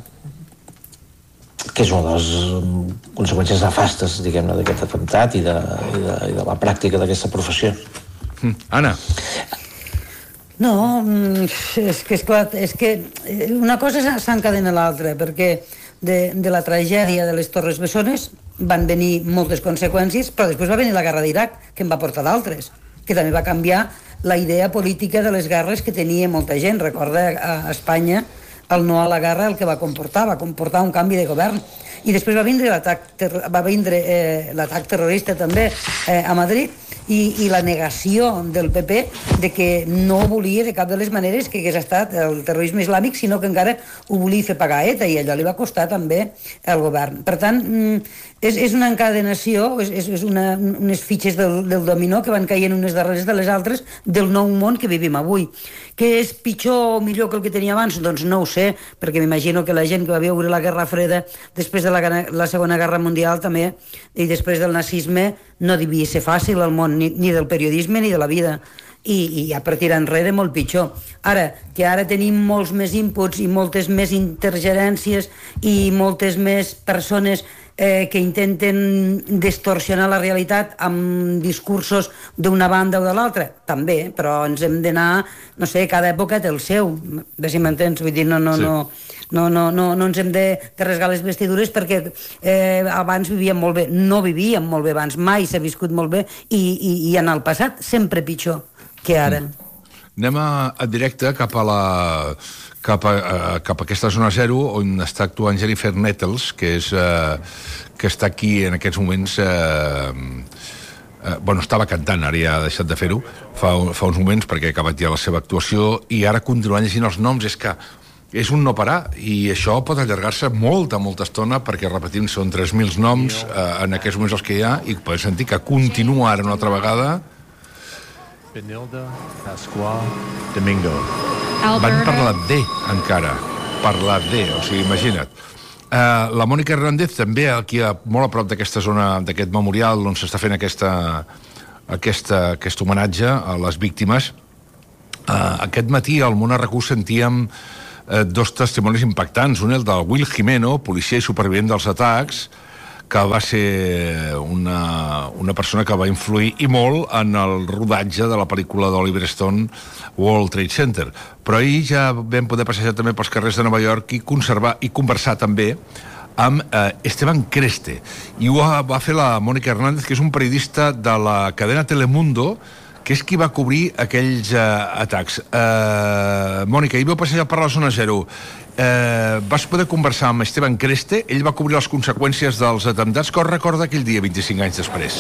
que és una de les conseqüències nefastes, diguem-ne, d'aquest atemptat i de, i de, i de la pràctica d'aquesta professió. Anna. No, és que, esclar, és que una cosa s'encadena l'altra, perquè de, de la tragèdia de les Torres Bessones van venir moltes conseqüències, però després va venir la guerra d'Iraq, que en va portar d'altres, que també va canviar la idea política de les guerres que tenia molta gent. Recorda a Espanya el no a la guerra el que va comportar, va comportar un canvi de govern. I després va vindre l'atac ter va vindre eh, l'atac terrorista també eh, a Madrid, i, i la negació del P P de que no volia de cap de les maneres que hagués estat el terrorisme islàmic, sinó que encara ho volia fer pagar a ETA, i allò li va costar també al govern. Per tant, és, és una encadenació, és, és una, unes fitxes del, del dominó que van caient unes darreres de les altres del nou món que vivim avui. Que és pitjor o millor que el que tenia abans? Doncs no ho sé, perquè m'imagino que la gent que va viure la Guerra Freda després de la, la Segona Guerra Mundial també, i després del nazisme, no devia ser fàcil el món, ni, ni del periodisme ni de la vida, i, i a partir enrere molt pitjor. Ara, que ara tenim molts més inputs i moltes més intergerències i moltes més persones eh, que intenten distorsionar la realitat amb discursos d'una banda o de l'altra, també, però ens hem d'anar, no sé, cada època té el seu, bé si m'entens, vull dir, no, no, sí. no, no, no, no, no ens hem de, de rasgar les vestidures, perquè eh, abans vivíem molt bé, no vivíem molt bé abans, mai s'ha viscut molt bé, i, i, i en el passat sempre pitjor que ara. Mm. Anem a, a directe cap a la... Cap a, a, cap a aquesta zona zero on està actuant Jennifer Nettles, que és eh, que està aquí en aquests moments eh, eh, bueno, estava cantant, ara ja ha deixat de fer-ho fa, fa uns moments perquè ha acabat ja la seva actuació i ara continuant llegint els noms és que és un no parar i això pot allargar-se molta, molta estona perquè repetim, són tres mil noms eh, en aquests moments els que hi ha i podem sentir que continua ara una altra vegada. Benilda Pasqual Domingo. Van per la D, encara. Per la D, o sigui, imagina't. Uh, la Mònica Hernández també aquí a, molt a prop d'aquesta zona, d'aquest memorial on s'està fent aquesta, aquesta, aquest homenatge a les víctimes. Uh, aquest matí al Món R Q sentíem uh, dos testimonis impactants. Un, el del Will Jimeno, policia i supervivent dels atacs, que va ser una, una persona que va influir i molt en el rodatge de la pel·lícula d'Oliver Stone World Trade Center. Però ahir ja vam poder passejar també pels carrers de Nova York i conservar i conversar també amb eh, Esteban Creste. I ho va, va fer la Mònica Hernández, que és un periodista de la cadena Telemundo, que és qui va cobrir aquells eh, atacs. Eh, Mònica, ahir vau passejar per la zona zero. Eh, vas poder conversar amb Esteban Creste, ell va cobrir les conseqüències dels atemptats. Que recorda aquell dia, vint-i-cinc anys després?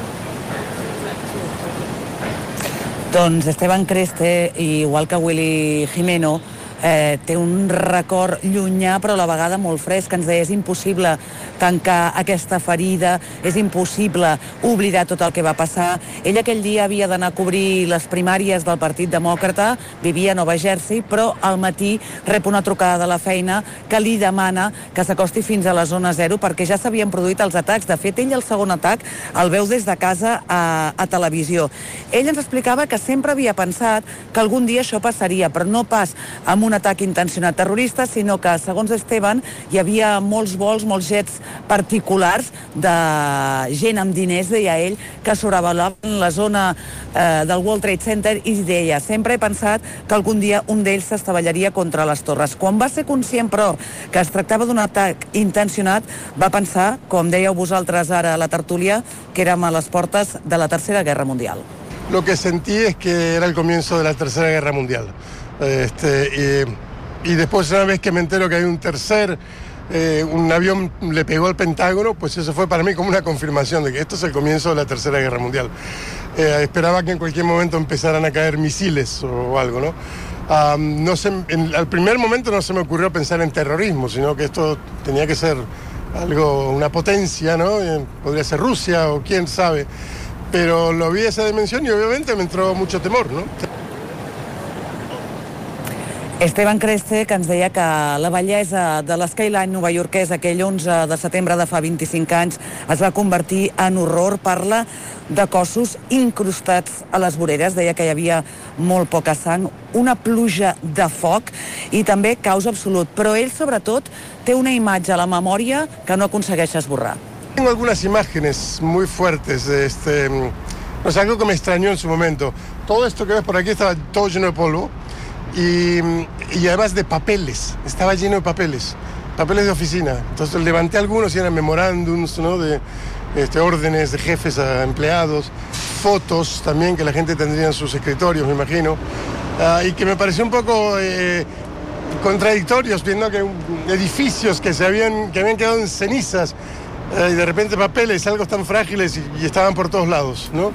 Doncs Esteban Creste, igual que Willy Jimeno, eh, té un record llunyà però a la vegada molt fresc. Ens deia, és impossible tancar aquesta ferida, és impossible oblidar tot el que va passar. Ell aquell dia havia d'anar a cobrir les primàries del Partit Demòcrata, vivia a Nova Jersey, però al matí rep una trucada de la feina que li demana que s'acosti fins a la zona zero perquè ja s'havien produït els atacs. De fet, ell el segon atac el veu des de casa a, a televisió. Ell ens explicava que sempre havia pensat que algun dia això passaria, però no pas amb un atac intencionat terrorista, sinó que, segons Esteban, hi havia molts vols, molts jets particulars de gent amb diners, deia ell, que sobrevolaven la zona eh, del World Trade Center i deia, sempre he pensat que algun dia un d'ells s'estavellaria contra les torres. Quan va ser conscient, però, que es tractava d'un atac intencionat, va pensar, com dèieu vosaltres ara a la tertúlia, que érem a les portes de la Tercera Guerra Mundial. Lo que sentí es que era el comienzo de la Tercera Guerra Mundial. Este, y, y después, una vez que me entero que hay un tercer, eh, un avión le pegó al Pentágono, pues eso fue para mí como una confirmación de que esto es el comienzo de la Tercera Guerra Mundial. Eh, esperaba que en cualquier momento empezaran a caer misiles o, o algo, ¿no? Um, no se, en, al primer momento no se me ocurrió pensar en terrorismo, sino que esto tenía que ser algo, una potencia, ¿no? Eh, podría ser Rusia o quién sabe. Pero lo vi esa dimensión y obviamente me entró mucho temor, ¿no? Esteban Creste, que ens deia que la bellesa de l'Skyline novaiorquès aquell onze de setembre de fa vint-i-cinc anys es va convertir en horror. Parla de cossos incrustats a les voreres, deia que hi havia molt poca sang, una pluja de foc i també caos absolut. Però ell, sobretot, té una imatge a la memòria que no aconsegueix esborrar. Tengo algunas imágenes muy fuertes, este, no sé, algo que me extrañó en su momento. Todo esto que ves por aquí estaba todo lleno de polvo. Y, y además de papeles, estaba lleno de papeles, papeles de oficina. Entonces levanté algunos y eran memorándums, ¿no? De este, órdenes de jefes a empleados, fotos también que la gente tendría en sus escritorios, me imagino, uh, y que me pareció un poco eh, contradictorios, viendo que edificios que, se habían, que habían quedado en cenizas eh, y de repente papeles, algo tan frágiles y, y estaban por todos lados, ¿no?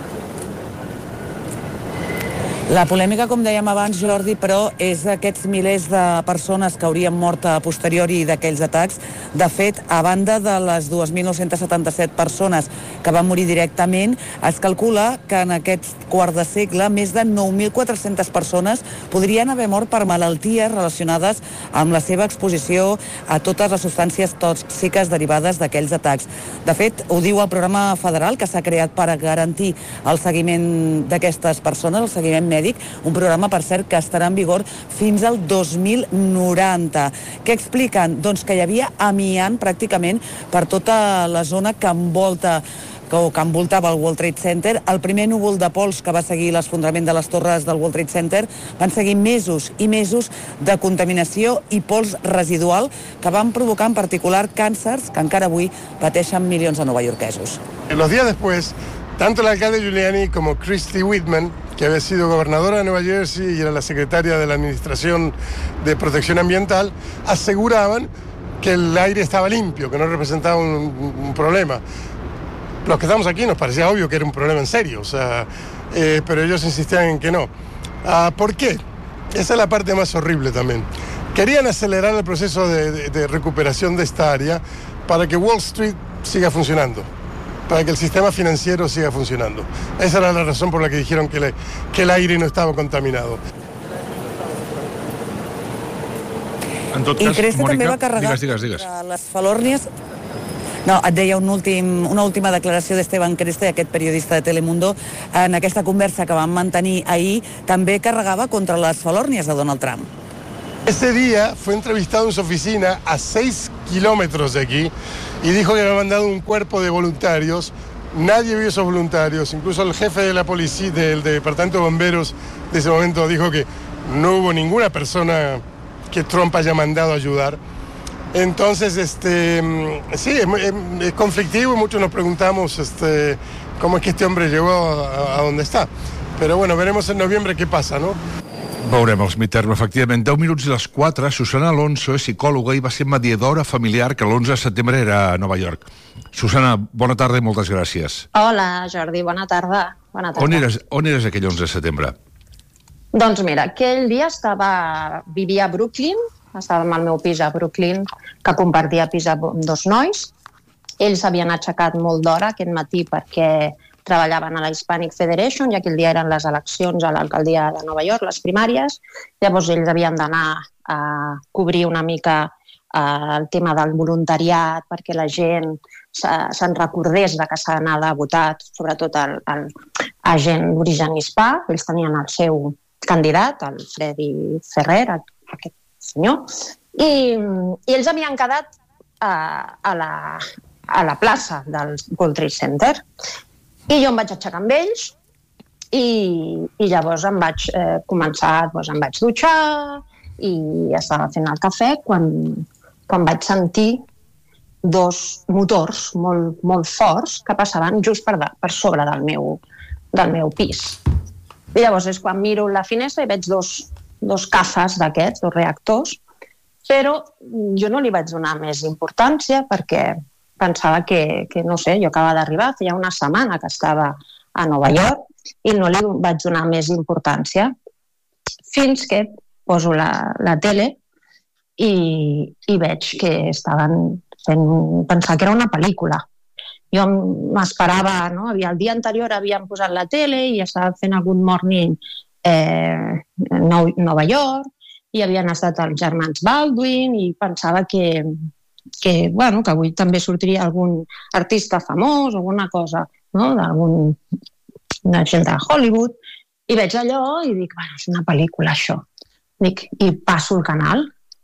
La polèmica, com dèiem abans, Jordi, però és aquests milers de persones que haurien mort a posteriori d'aquells atacs. De fet, a banda de les dos mil nou-cents setanta-set persones que van morir directament, es calcula que en aquest quart de segle més de nou mil quatre-centes persones podrien haver mort per malalties relacionades amb la seva exposició a totes les substàncies tòxiques derivades d'aquells atacs. De fet, ho diu el programa federal que s'ha creat per garantir el seguiment d'aquestes persones, el seguiment mèdic, un programa, per cert, que estarà en vigor fins al dos mil noranta. Què expliquen? Doncs que hi havia amiant pràcticament per tota la zona que envolta que envoltava el World Trade Center. El primer núvol de pols que va seguir l'esfondrament de les torres del World Trade Center van seguir mesos i mesos de contaminació i pols residual que van provocar en particular càncers que encara avui pateixen milions de novaiorquesos. Los días después tanto el alcalde Giuliani como Christy Whitman, que había sido gobernadora de Nueva Jersey y era la secretaria de la Administración de Protección Ambiental, aseguraban que el aire estaba limpio, que no representaba un, un problema. Los que estamos aquí nos parecía obvio que era un problema en serio, o sea, eh, pero ellos insistían en que no. Ah, ¿por qué? Esa es la parte más horrible también. Querían acelerar el proceso de, de, de recuperación de esta área para que Wall Street siga funcionando, para que el sistema financiero siga funcionando. Esa era la razón por la que dijeron que, le, que el aire no estava contaminado. En tot I cas, Cresta Mònica, també va carregar digues, digues, digues. contra les Falòrnies. No, et deia un últim, una última declaració d'Esteban Cresta, aquest periodista de Telemundo, en aquesta conversa que van mantenir ahir, també carregava contra les Falòrnies de Donald Trump. Ese día fue entrevistado en su oficina a seis kilómetros de aquí y dijo que había mandado un cuerpo de voluntarios. Nadie vio esos voluntarios, incluso el jefe de la policía, del Departamento de Bomberos de ese momento dijo que no hubo ninguna persona que Trump haya mandado a ayudar. Entonces, este, sí, es, es, es conflictivo y muchos nos preguntamos este, cómo es que este hombre llegó a, a donde está. Pero bueno, veremos en noviembre qué pasa, ¿no? Veurem els midterm, efectivament. deu minuts i les quatre. Susana Alonso és psicòloga i va ser mediadora familiar que l'onze de setembre era a Nova York. Susana, bona tarda i moltes gràcies. Hola, Jordi, bona tarda. Bona tarda. On eres, on eres aquell onze de setembre? Doncs mira, aquell dia estava, vivia a Brooklyn, estava al meu pis a Brooklyn, que compartia pis amb dos nois. Ells s'havien aixecat molt d'hora aquest matí perquè treballaven a la Hispanic Federation i aquell dia eren les eleccions a l'alcaldia de Nova York, les primàries. Llavors ells havien d'anar a cobrir una mica el tema del voluntariat perquè la gent se'n recordés de que s'ha d'anar a votar, sobretot el, el, a gent d'origen hispà. Ells tenien el seu candidat, el Freddy Ferrer, aquest senyor, i, i ells havien quedat a, a, la, a la plaça del World Trade Center. I jo em vaig aixecar amb ells i, i llavors em vaig eh, començar, doncs em vaig dutxar i estava fent el cafè quan, quan vaig sentir dos motors molt, molt forts que passaven just per, de, per sobre del meu, del meu pis. I llavors és quan miro la finestra i veig dos, dos cafes d'aquests, dos reactors, però jo no li vaig donar més importància perquè pensava que, que, no sé, jo acabava d'arribar, feia una setmana que estava a Nova York i no li vaig donar més importància fins que poso la, la tele i, i veig que estaven fent, pensar que era una pel·lícula. Jo m'esperava, no? El dia anterior havien posat la tele i estaven fent algun morning eh, a Nova York i havien estat els germans Baldwin i pensava que que, bueno, que avui també sortiria algun artista famós o alguna cosa, no? D'alguna gent de Hollywood, i veig allò i dic, bueno, és una pel·lícula això. Dic, i passo el canal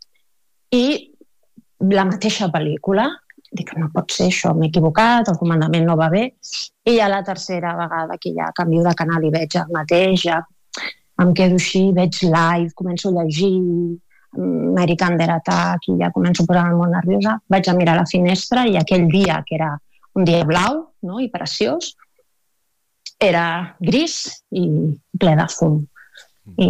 i la mateixa pel·lícula, dic, no pot ser això, m'he equivocat, el comandament no va bé, i ja la tercera vegada que ja canvio de canal i veig el mateix, ja em quedo així, veig live, començo a llegir American Under Attack i ja començo a posar-me molt nerviosa. Vaig a mirar la finestra i aquell dia, que era un dia blau, no?, i preciós, era gris i ple de fum. I,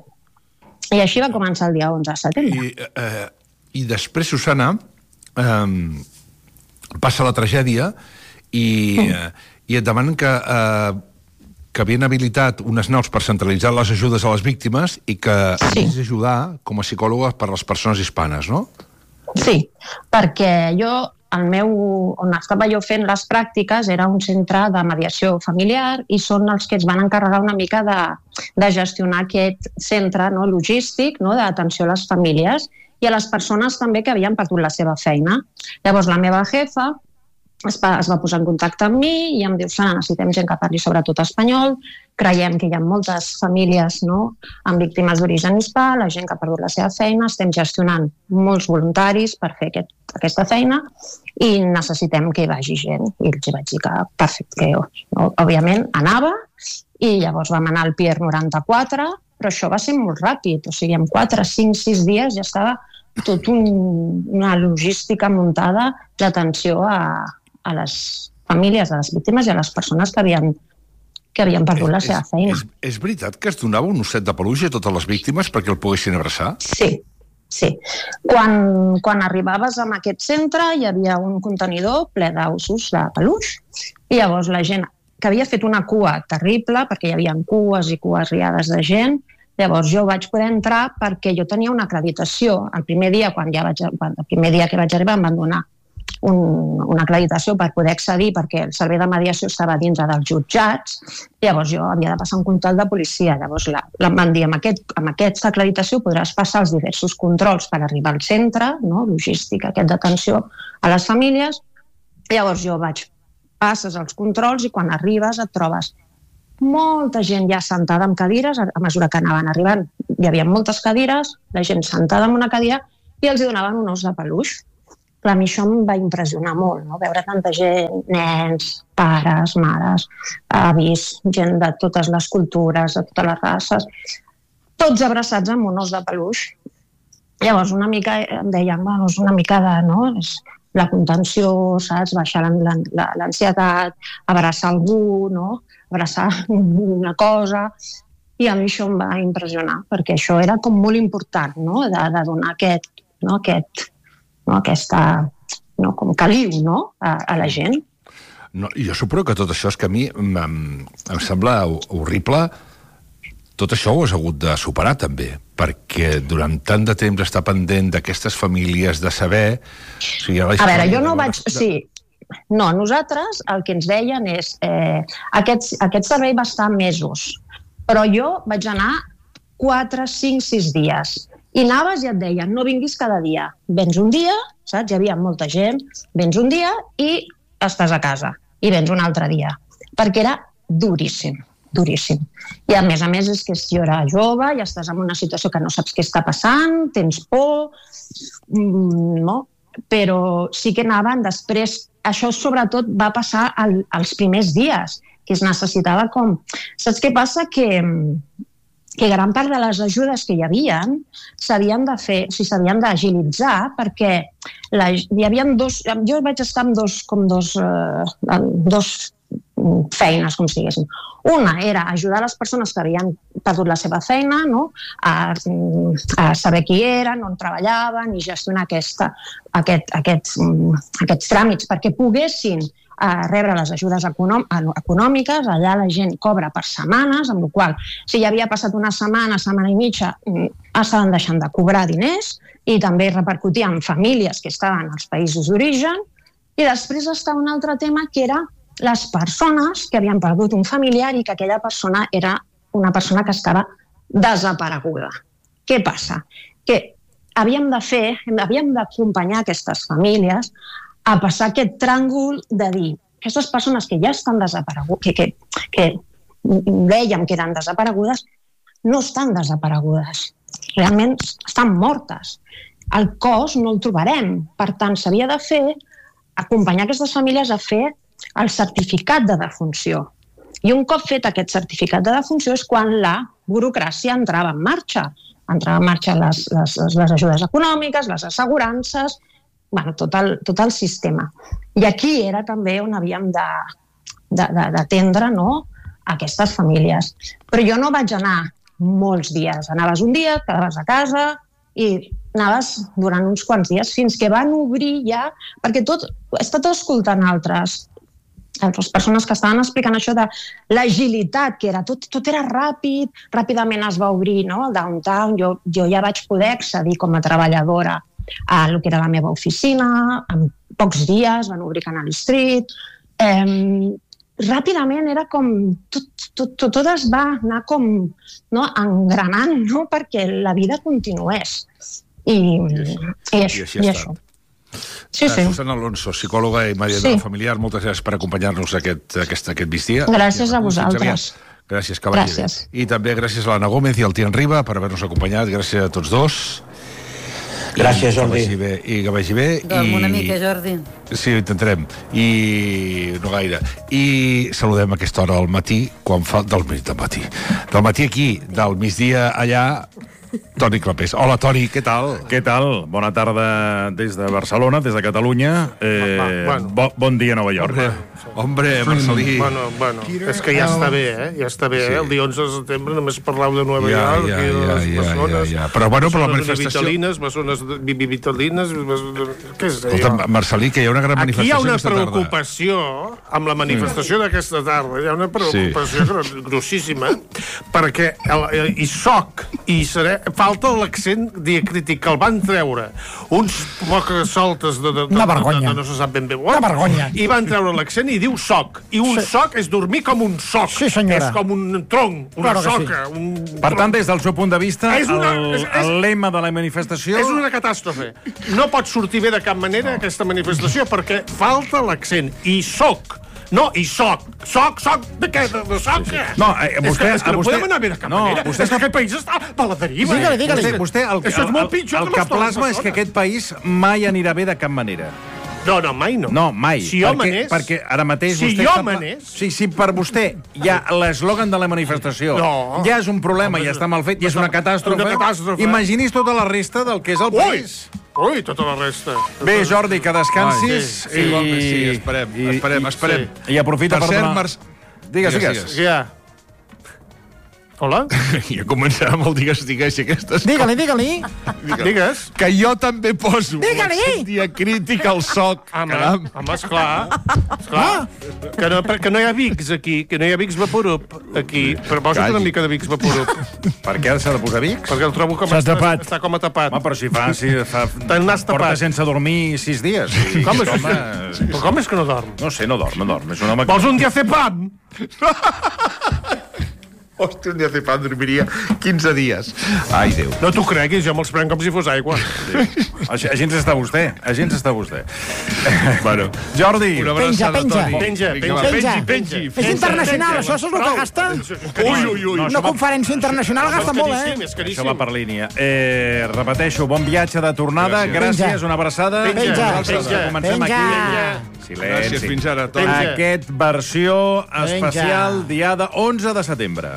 i així va començar el dia onze de setembre. I, eh, i després, Susana, eh, passa la tragèdia i, eh, i et demanen que... Eh, que havien habilitat unes naus per centralitzar les ajudes a les víctimes i que sí. havies d'ajudar com a psicòloga per a les persones hispanes, no? Sí, perquè jo, el meu, on estava jo fent les pràctiques era un centre de mediació familiar i són els que es van encarregar una mica de, de gestionar aquest centre, no, logístic, no, d'atenció a les famílies i a les persones també que havien perdut la seva feina. Llavors la meva jefa es va, es va posar en contacte amb mi i em diu, Sana, necessitem gent que parli sobretot espanyol, creiem que hi ha moltes famílies, no, amb víctimes d'origen hispà, la gent que ha perdut la seva feina, estem gestionant molts voluntaris per fer aquest, aquesta feina i necessitem que hi vagi gent. I els vaig dir que perfecte, que jo, no, òbviament anava i llavors vam anar al Pier noranta-quatre, però això va ser molt ràpid, o sigui, en quatre, cinc, sis dies ja estava tot un, una logística muntada d'atenció a a les famílies de les víctimes i a les persones que havien, que havien perdut la seva feina. És, és veritat que es donava un osset de peluix a totes les víctimes perquè el poguessin abraçar? Sí, sí. Quan, quan arribaves a aquest centre hi havia un contenidor ple d'ossos de peluix i llavors la gent que havia fet una cua terrible, perquè hi havia cues i cues riades de gent, llavors jo vaig poder entrar perquè jo tenia una acreditació. El primer dia, quan ja vaig, el primer dia que vaig arribar em van donar un, una acreditació per poder accedir, perquè el servei de mediació estava dintre dels jutjats, llavors jo havia de passar un control de policia. Llavors la, la em van dir, amb, aquest, amb aquesta acreditació podràs passar els diversos controls per arribar al centre, no? Logística, aquest d'atenció a les famílies. Llavors jo vaig passes els controls i quan arribes et trobes molta gent ja sentada en cadires, a mesura que anaven arribant hi havia moltes cadires, la gent sentada en una cadira i els hi donaven un os de peluix. Clar, a mi això em va impressionar molt, no? Veure tanta gent, nens, pares, mares, avis, gent de totes les cultures, de totes les races, tots abraçats amb un os de peluix. Llavors una mica em deien, bueno, és una mica de... No? És la contenció, saps? Baixar l'ansietat, abraçar algú, no? Abraçar una cosa. I a mi això em va impressionar, perquè això era com molt important, no? De, de donar aquest, no? Aquest, no? Aquesta, no? Com caliu, no? A, a la gent. No, jo suposo que tot això és que a mi em, em sembla horrible. Tot això ho has hagut de superar, també, perquè durant tant de temps estar pendent d'aquestes famílies, de saber... O sigui, a veure, jo no vaig... Sí, no, nosaltres el que ens deien és... Eh, aquest, aquest servei va estar mesos, però jo vaig anar quatre, cinc, sis dies. I anaves i et deien, no vinguis cada dia. Vens un dia, saps? Hi havia molta gent. Vens un dia i estàs a casa. I vens un altre dia. Perquè era duríssim. duríssim. I a més a més és que jo era jove i estàs en una situació que no saps què està passant, tens por, no? Però sí que anaven després. Això sobretot va passar al, als primers dies, que es necessitava com... Saps què passa? Que, que gran part de les ajudes que hi havia s'havien de fer, o sigui, s'havien d'agilitzar perquè la, hi havia dos... Jo vaig estar amb dos, com dos, eh, dos feines, com si diguéssim. Una era ajudar les persones que havien perdut la seva feina, no? a, a saber qui eren, on treballaven i gestionar aquesta, aquest, aquests, aquests tràmits perquè poguessin a rebre les ajudes econòm econòmiques. Allà la gent cobra per setmanes, amb la qual cosa, si ja havia passat una setmana, setmana i mitja, estaven deixant de cobrar diners i també repercutia en famílies que estaven als països d'origen. I després està un altre tema que era les persones que havien perdut un familiar i que aquella persona era una persona que estava desapareguda. Què passa? Que havíem de fer, havíem d'acompanyar aquestes famílies a passar aquest tràngol de dir aquestes persones que ja estan desaparegudes, que, que, que dèiem que eren desaparegudes, no estan desaparegudes. Realment estan mortes. El cos no el trobarem. Per tant, s'havia de fer, acompanyar aquestes famílies a fer el certificat de defunció. I un cop fet aquest certificat de defunció és quan la burocràcia entrava en marxa. Entrava en marxa les, les, les ajudes econòmiques, les assegurances, bueno, tot, el, tot el sistema. I aquí era també on havíem d'atendre, no?, aquestes famílies. Però jo no vaig anar molts dies. Anaves un dia, quedaves a casa i anaves durant uns quants dies fins que van obrir ja, perquè tot, he estat escoltant altres les persones que estaven explicant això de l'agilitat, que era tot, tot era ràpid, ràpidament es va obrir, no? El downtown, jo, jo ja vaig poder accedir com a treballadora a el que era la meva oficina, en pocs dies van obrir Canal Street, eh, ràpidament era com, tot, tot, tot, tot es va anar com, no? Engranant, no? Perquè la vida continués. I, i, això, i, i això. Sí, sí. Susana Alonso, psicòloga i mediadora sí. familiar, moltes gràcies per acompanyar-nos aquest, aquest, aquest migdia. Gràcies a vosaltres. Gràcies, que vagi bé. I també gràcies a l'Anna Gómez i al Tian Riba per haver-nos acompanyat. Gràcies a tots dos. Gràcies, Jordi. Que vagi bé. I que vagi bé. Dorm una mica, Jordi. Sí, ho intentarem. I no gaire. I saludem a aquesta hora al matí, quan fa... del matí. Del matí aquí, del migdia allà... Toni Clapés. Hola, Toni, què tal? Què tal? Bona tarda des de Barcelona, des de Catalunya. Eh, bueno. bo, bon dia a Nova York. Hombre, hombre Marcelí. Bueno, bueno, és que ja està bé, eh? Ja està bé, sí. eh? El dia onze de setembre només parlau de Nova ja, York ja, i de les ja, bessones. Ja, ja. Però, bueno, però la manifestació... Vitalines, bessones vitalines... Què és allò? Escolta, Marcelí, que hi ha una gran manifestació Aquí hi ha una aquesta tarda. preocupació amb la manifestació d'aquesta tarda. Hi ha una preocupació sí. grossíssima, perquè el, el, hi soc i seré, falta l'accent diacrític que el van treure uns poques soltes de, de, de, una vergonya. De, de, de no se sap ben bé una vergonya. I van treure l'accent i diu soc. I un sí. soc és dormir com un soc. Sí, senyora. És com un tronc, una claro soca. Sí. Un per tant, des del seu punt de vista, una, el, és, és, el lema de la manifestació... És una catàstrofe. No pot sortir bé de cap manera aquesta manifestació perquè falta l'accent. I soc. No, i soc. Soc, soc, de què? De, de soc? Sí, sí. No, eh, vostè... És que, és que no vostè, podem anar bé de cap no, manera. Vostè és que aquest país està per la deriva. Dígale, dígale. Vostè, vostè el, Això és molt el, pitjor el, que el que plasma és que aquest país mai anirà bé de cap manera. No, no, mai no. No, mai. Si jo perquè, manés... Perquè ara mateix si vostè... jo està... manés... Sí, sí, per vostè hi ha l'eslògan de la manifestació. No. Ja és un problema, ja està mal fet, ja és una catàstrofe. Una catàstrofe. Imagini's tota la resta del que és el país. Ui, Ui tota la resta. Bé, Jordi, que descansis. Ai, sí, sí, i... sí, esperem, i, esperem, i, esperem. Sí. I aprofita per, per cert, donar... Mars... Digues, digues. digues. Ja. Hola? Ja començarà amb el digues, digues, i aquestes... Digue-li, digue-li. Digues. Que jo també poso l'accent diacrític al soc. Home, home, esclar. esclar. Que, no, que no hi ha Vicks aquí, que no hi ha Vicks Vaporub aquí. Però posa't una mica de Vicks Vaporub. Per què s'ha de posar Vicks? Perquè el trobo com està, tapat. està com a tapat. Home, però si fa... Si fa Te'n n'has tapat. Porta sense dormir sis dies. Sí, com, és, home, però com és que no dorm? No sé, no dorm, no dorm. És un home Vols un diazepam? Hòstia, un diazepam dormiria quinze dies. Ai, Déu. No t'ho creguis, jo me'ls prenc com si fos aigua. Sí. Gens està vostè, gens està vostè. Bueno, Jordi. Una abraçada, penja, Toni. Penja, penja, penja. penja. És internacional, això és el que gasta? Ui, ui, ui. Una conferència internacional gasta molt, eh? Això va per línia. Eh, repeteixo, bon viatge de tornada. Gràcies, Gràcies una abraçada. Penja, penja. Comencem penja. aquí. Silenci. Gràcies, fins ara, Toni. Aquest versió especial, diada onze de setembre.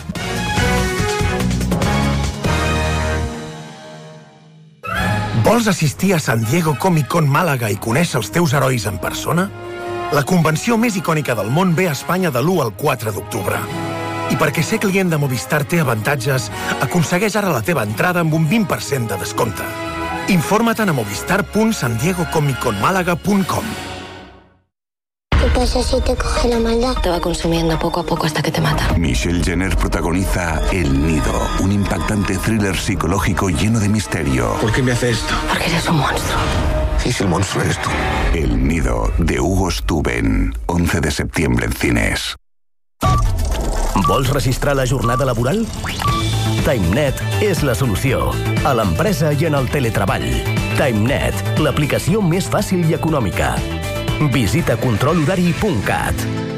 Vols assistir a San Diego Comic Con Màlaga i conèixer els teus herois en persona? La convenció més icònica del món ve a Espanya de l'u al quatre d'octubre. I perquè ser client de Movistar té avantatges, aconsegueix ara la teva entrada amb un vint per cent de descompte. Informa-te'n a movistar punt san diego comic con málaga punt com. ¿Qué pasa si te coge la maldad? Te va consumiendo poco a poco hasta que te mata. Michelle Jenner protagoniza El Nido, un impactante thriller psicológico lleno de misterio. ¿Por qué me hace esto? Porque eres un monstruo. ¿Y si el monstruo eres tú? El Nido, de Hugo Stuben, once de septiembre en cines. Vols registrar la jornada laboral? TimeNet és la solució. A l'empresa i en el teletreball. TimeNet, l'aplicació més fàcil i econòmica. Visita control horari punt cat.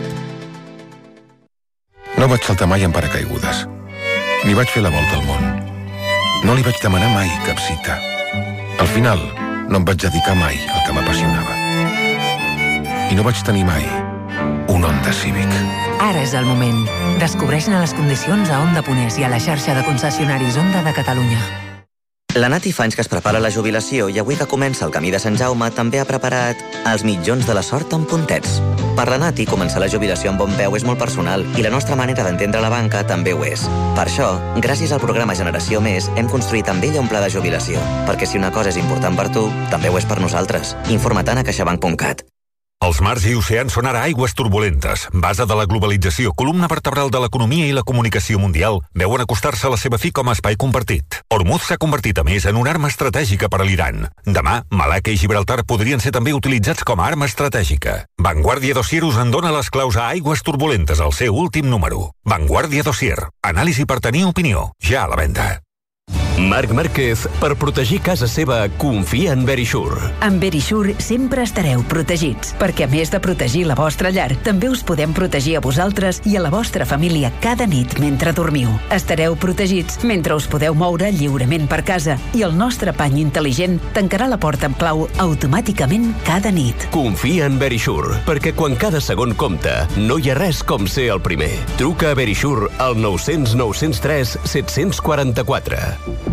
No vaig saltar mai en paracaigudes. Ni vaig fer la volta al món. No li vaig demanar mai cap cita. Al final, no em vaig dedicar mai al que m'apassionava. I no vaig tenir mai un Honda Civic. Ara és el moment. Descobreix-ne les condicions a Honda Ponés i a la xarxa de concessionaris Honda de Catalunya. La Nati fa anys que es prepara la jubilació i avui que comença el camí de Sant Jaume també ha preparat els mitjons de la sort amb puntets. Per la Nati, començar la jubilació amb bon peu és molt personal i la nostra manera d'entendre la banca també ho és. Per això, gràcies al programa Generació Més, hem construït amb ella un pla de jubilació. Perquè si una cosa és important per tu, també ho és per nosaltres. Informa-te'n a caixabank punt cat. Els mars i oceans són ara aigües turbulentes. Base de la globalització, columna vertebral de l'economia i la comunicació mundial, veuen acostar-se a la seva fi com a espai compartit. Hormuz s'ha convertit, a més, en una arma estratègica per a l'Iran. Demà, Malacca i Gibraltar podrien ser també utilitzats com a arma estratègica. Vanguardia Dossier us en dona les claus a aigües turbulentes al seu últim número. Vanguardia Dossier. Anàlisi per tenir opinió. Ja a la venda. Marc Márquez, per protegir casa seva, confia en Verisure. Amb Verisure sempre estareu protegits, perquè a més de protegir la vostra llar, també us podem protegir a vosaltres i a la vostra família cada nit mentre dormiu. Estareu protegits mentre us podeu moure lliurement per casa i el nostre pany intel·ligent tancarà la porta amb clau automàticament cada nit. Confia en Verisure, perquè quan cada segon compta, no hi ha res com ser el primer. Truca a Verisure al nou cents nou cents tres set cents quaranta-quatre.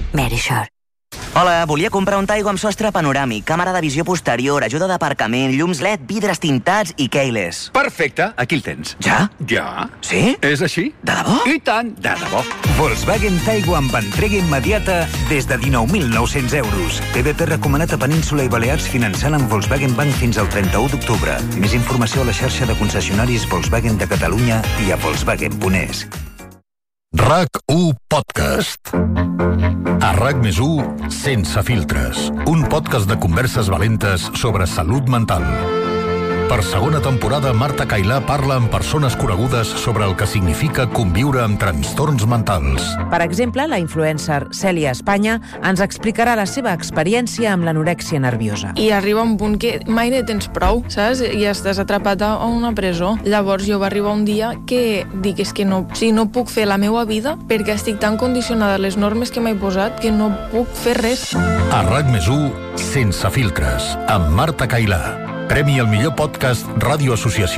Merisure. Hola, volia comprar un Taigo amb sostre panoràmic, càmera de visió posterior, ajuda d'aparcament, llums L E D, vidres tintats i keyless. Perfecte, aquí el tens. Ja? Ja. Sí? És així. De debò? I tant, de debò. Volkswagen Taigo amb entrega immediata des de dinou mil nou-cents euros. T V P recomanat a Península i Balears finançant amb Volkswagen Bank fins al trenta-u d'octubre. Més informació a la xarxa de concessionaris Volkswagen de Catalunya i a volkswagen punt es. RAC u Podcast. A RAC més u, Sense filtres. Un podcast de converses valentes sobre salut mental. Per segona temporada, Marta Cailà parla amb persones conegudes sobre el que significa conviure amb trastorns mentals. Per exemple, la influencer Cèlia Espanya ens explicarà la seva experiència amb l'anorèxia nerviosa. I arriba un punt que mai ne tens prou, saps? I estàs atrapat a una presó. Llavors jo va arribar un dia que dic, és que no, o sigui, no puc fer la meva vida perquè estic tan condicionada a les normes que m'he posat que no puc fer res. A RAC més u, Sense filtres, amb Marta Cailà. Premi al millor podcast Ràdio Associació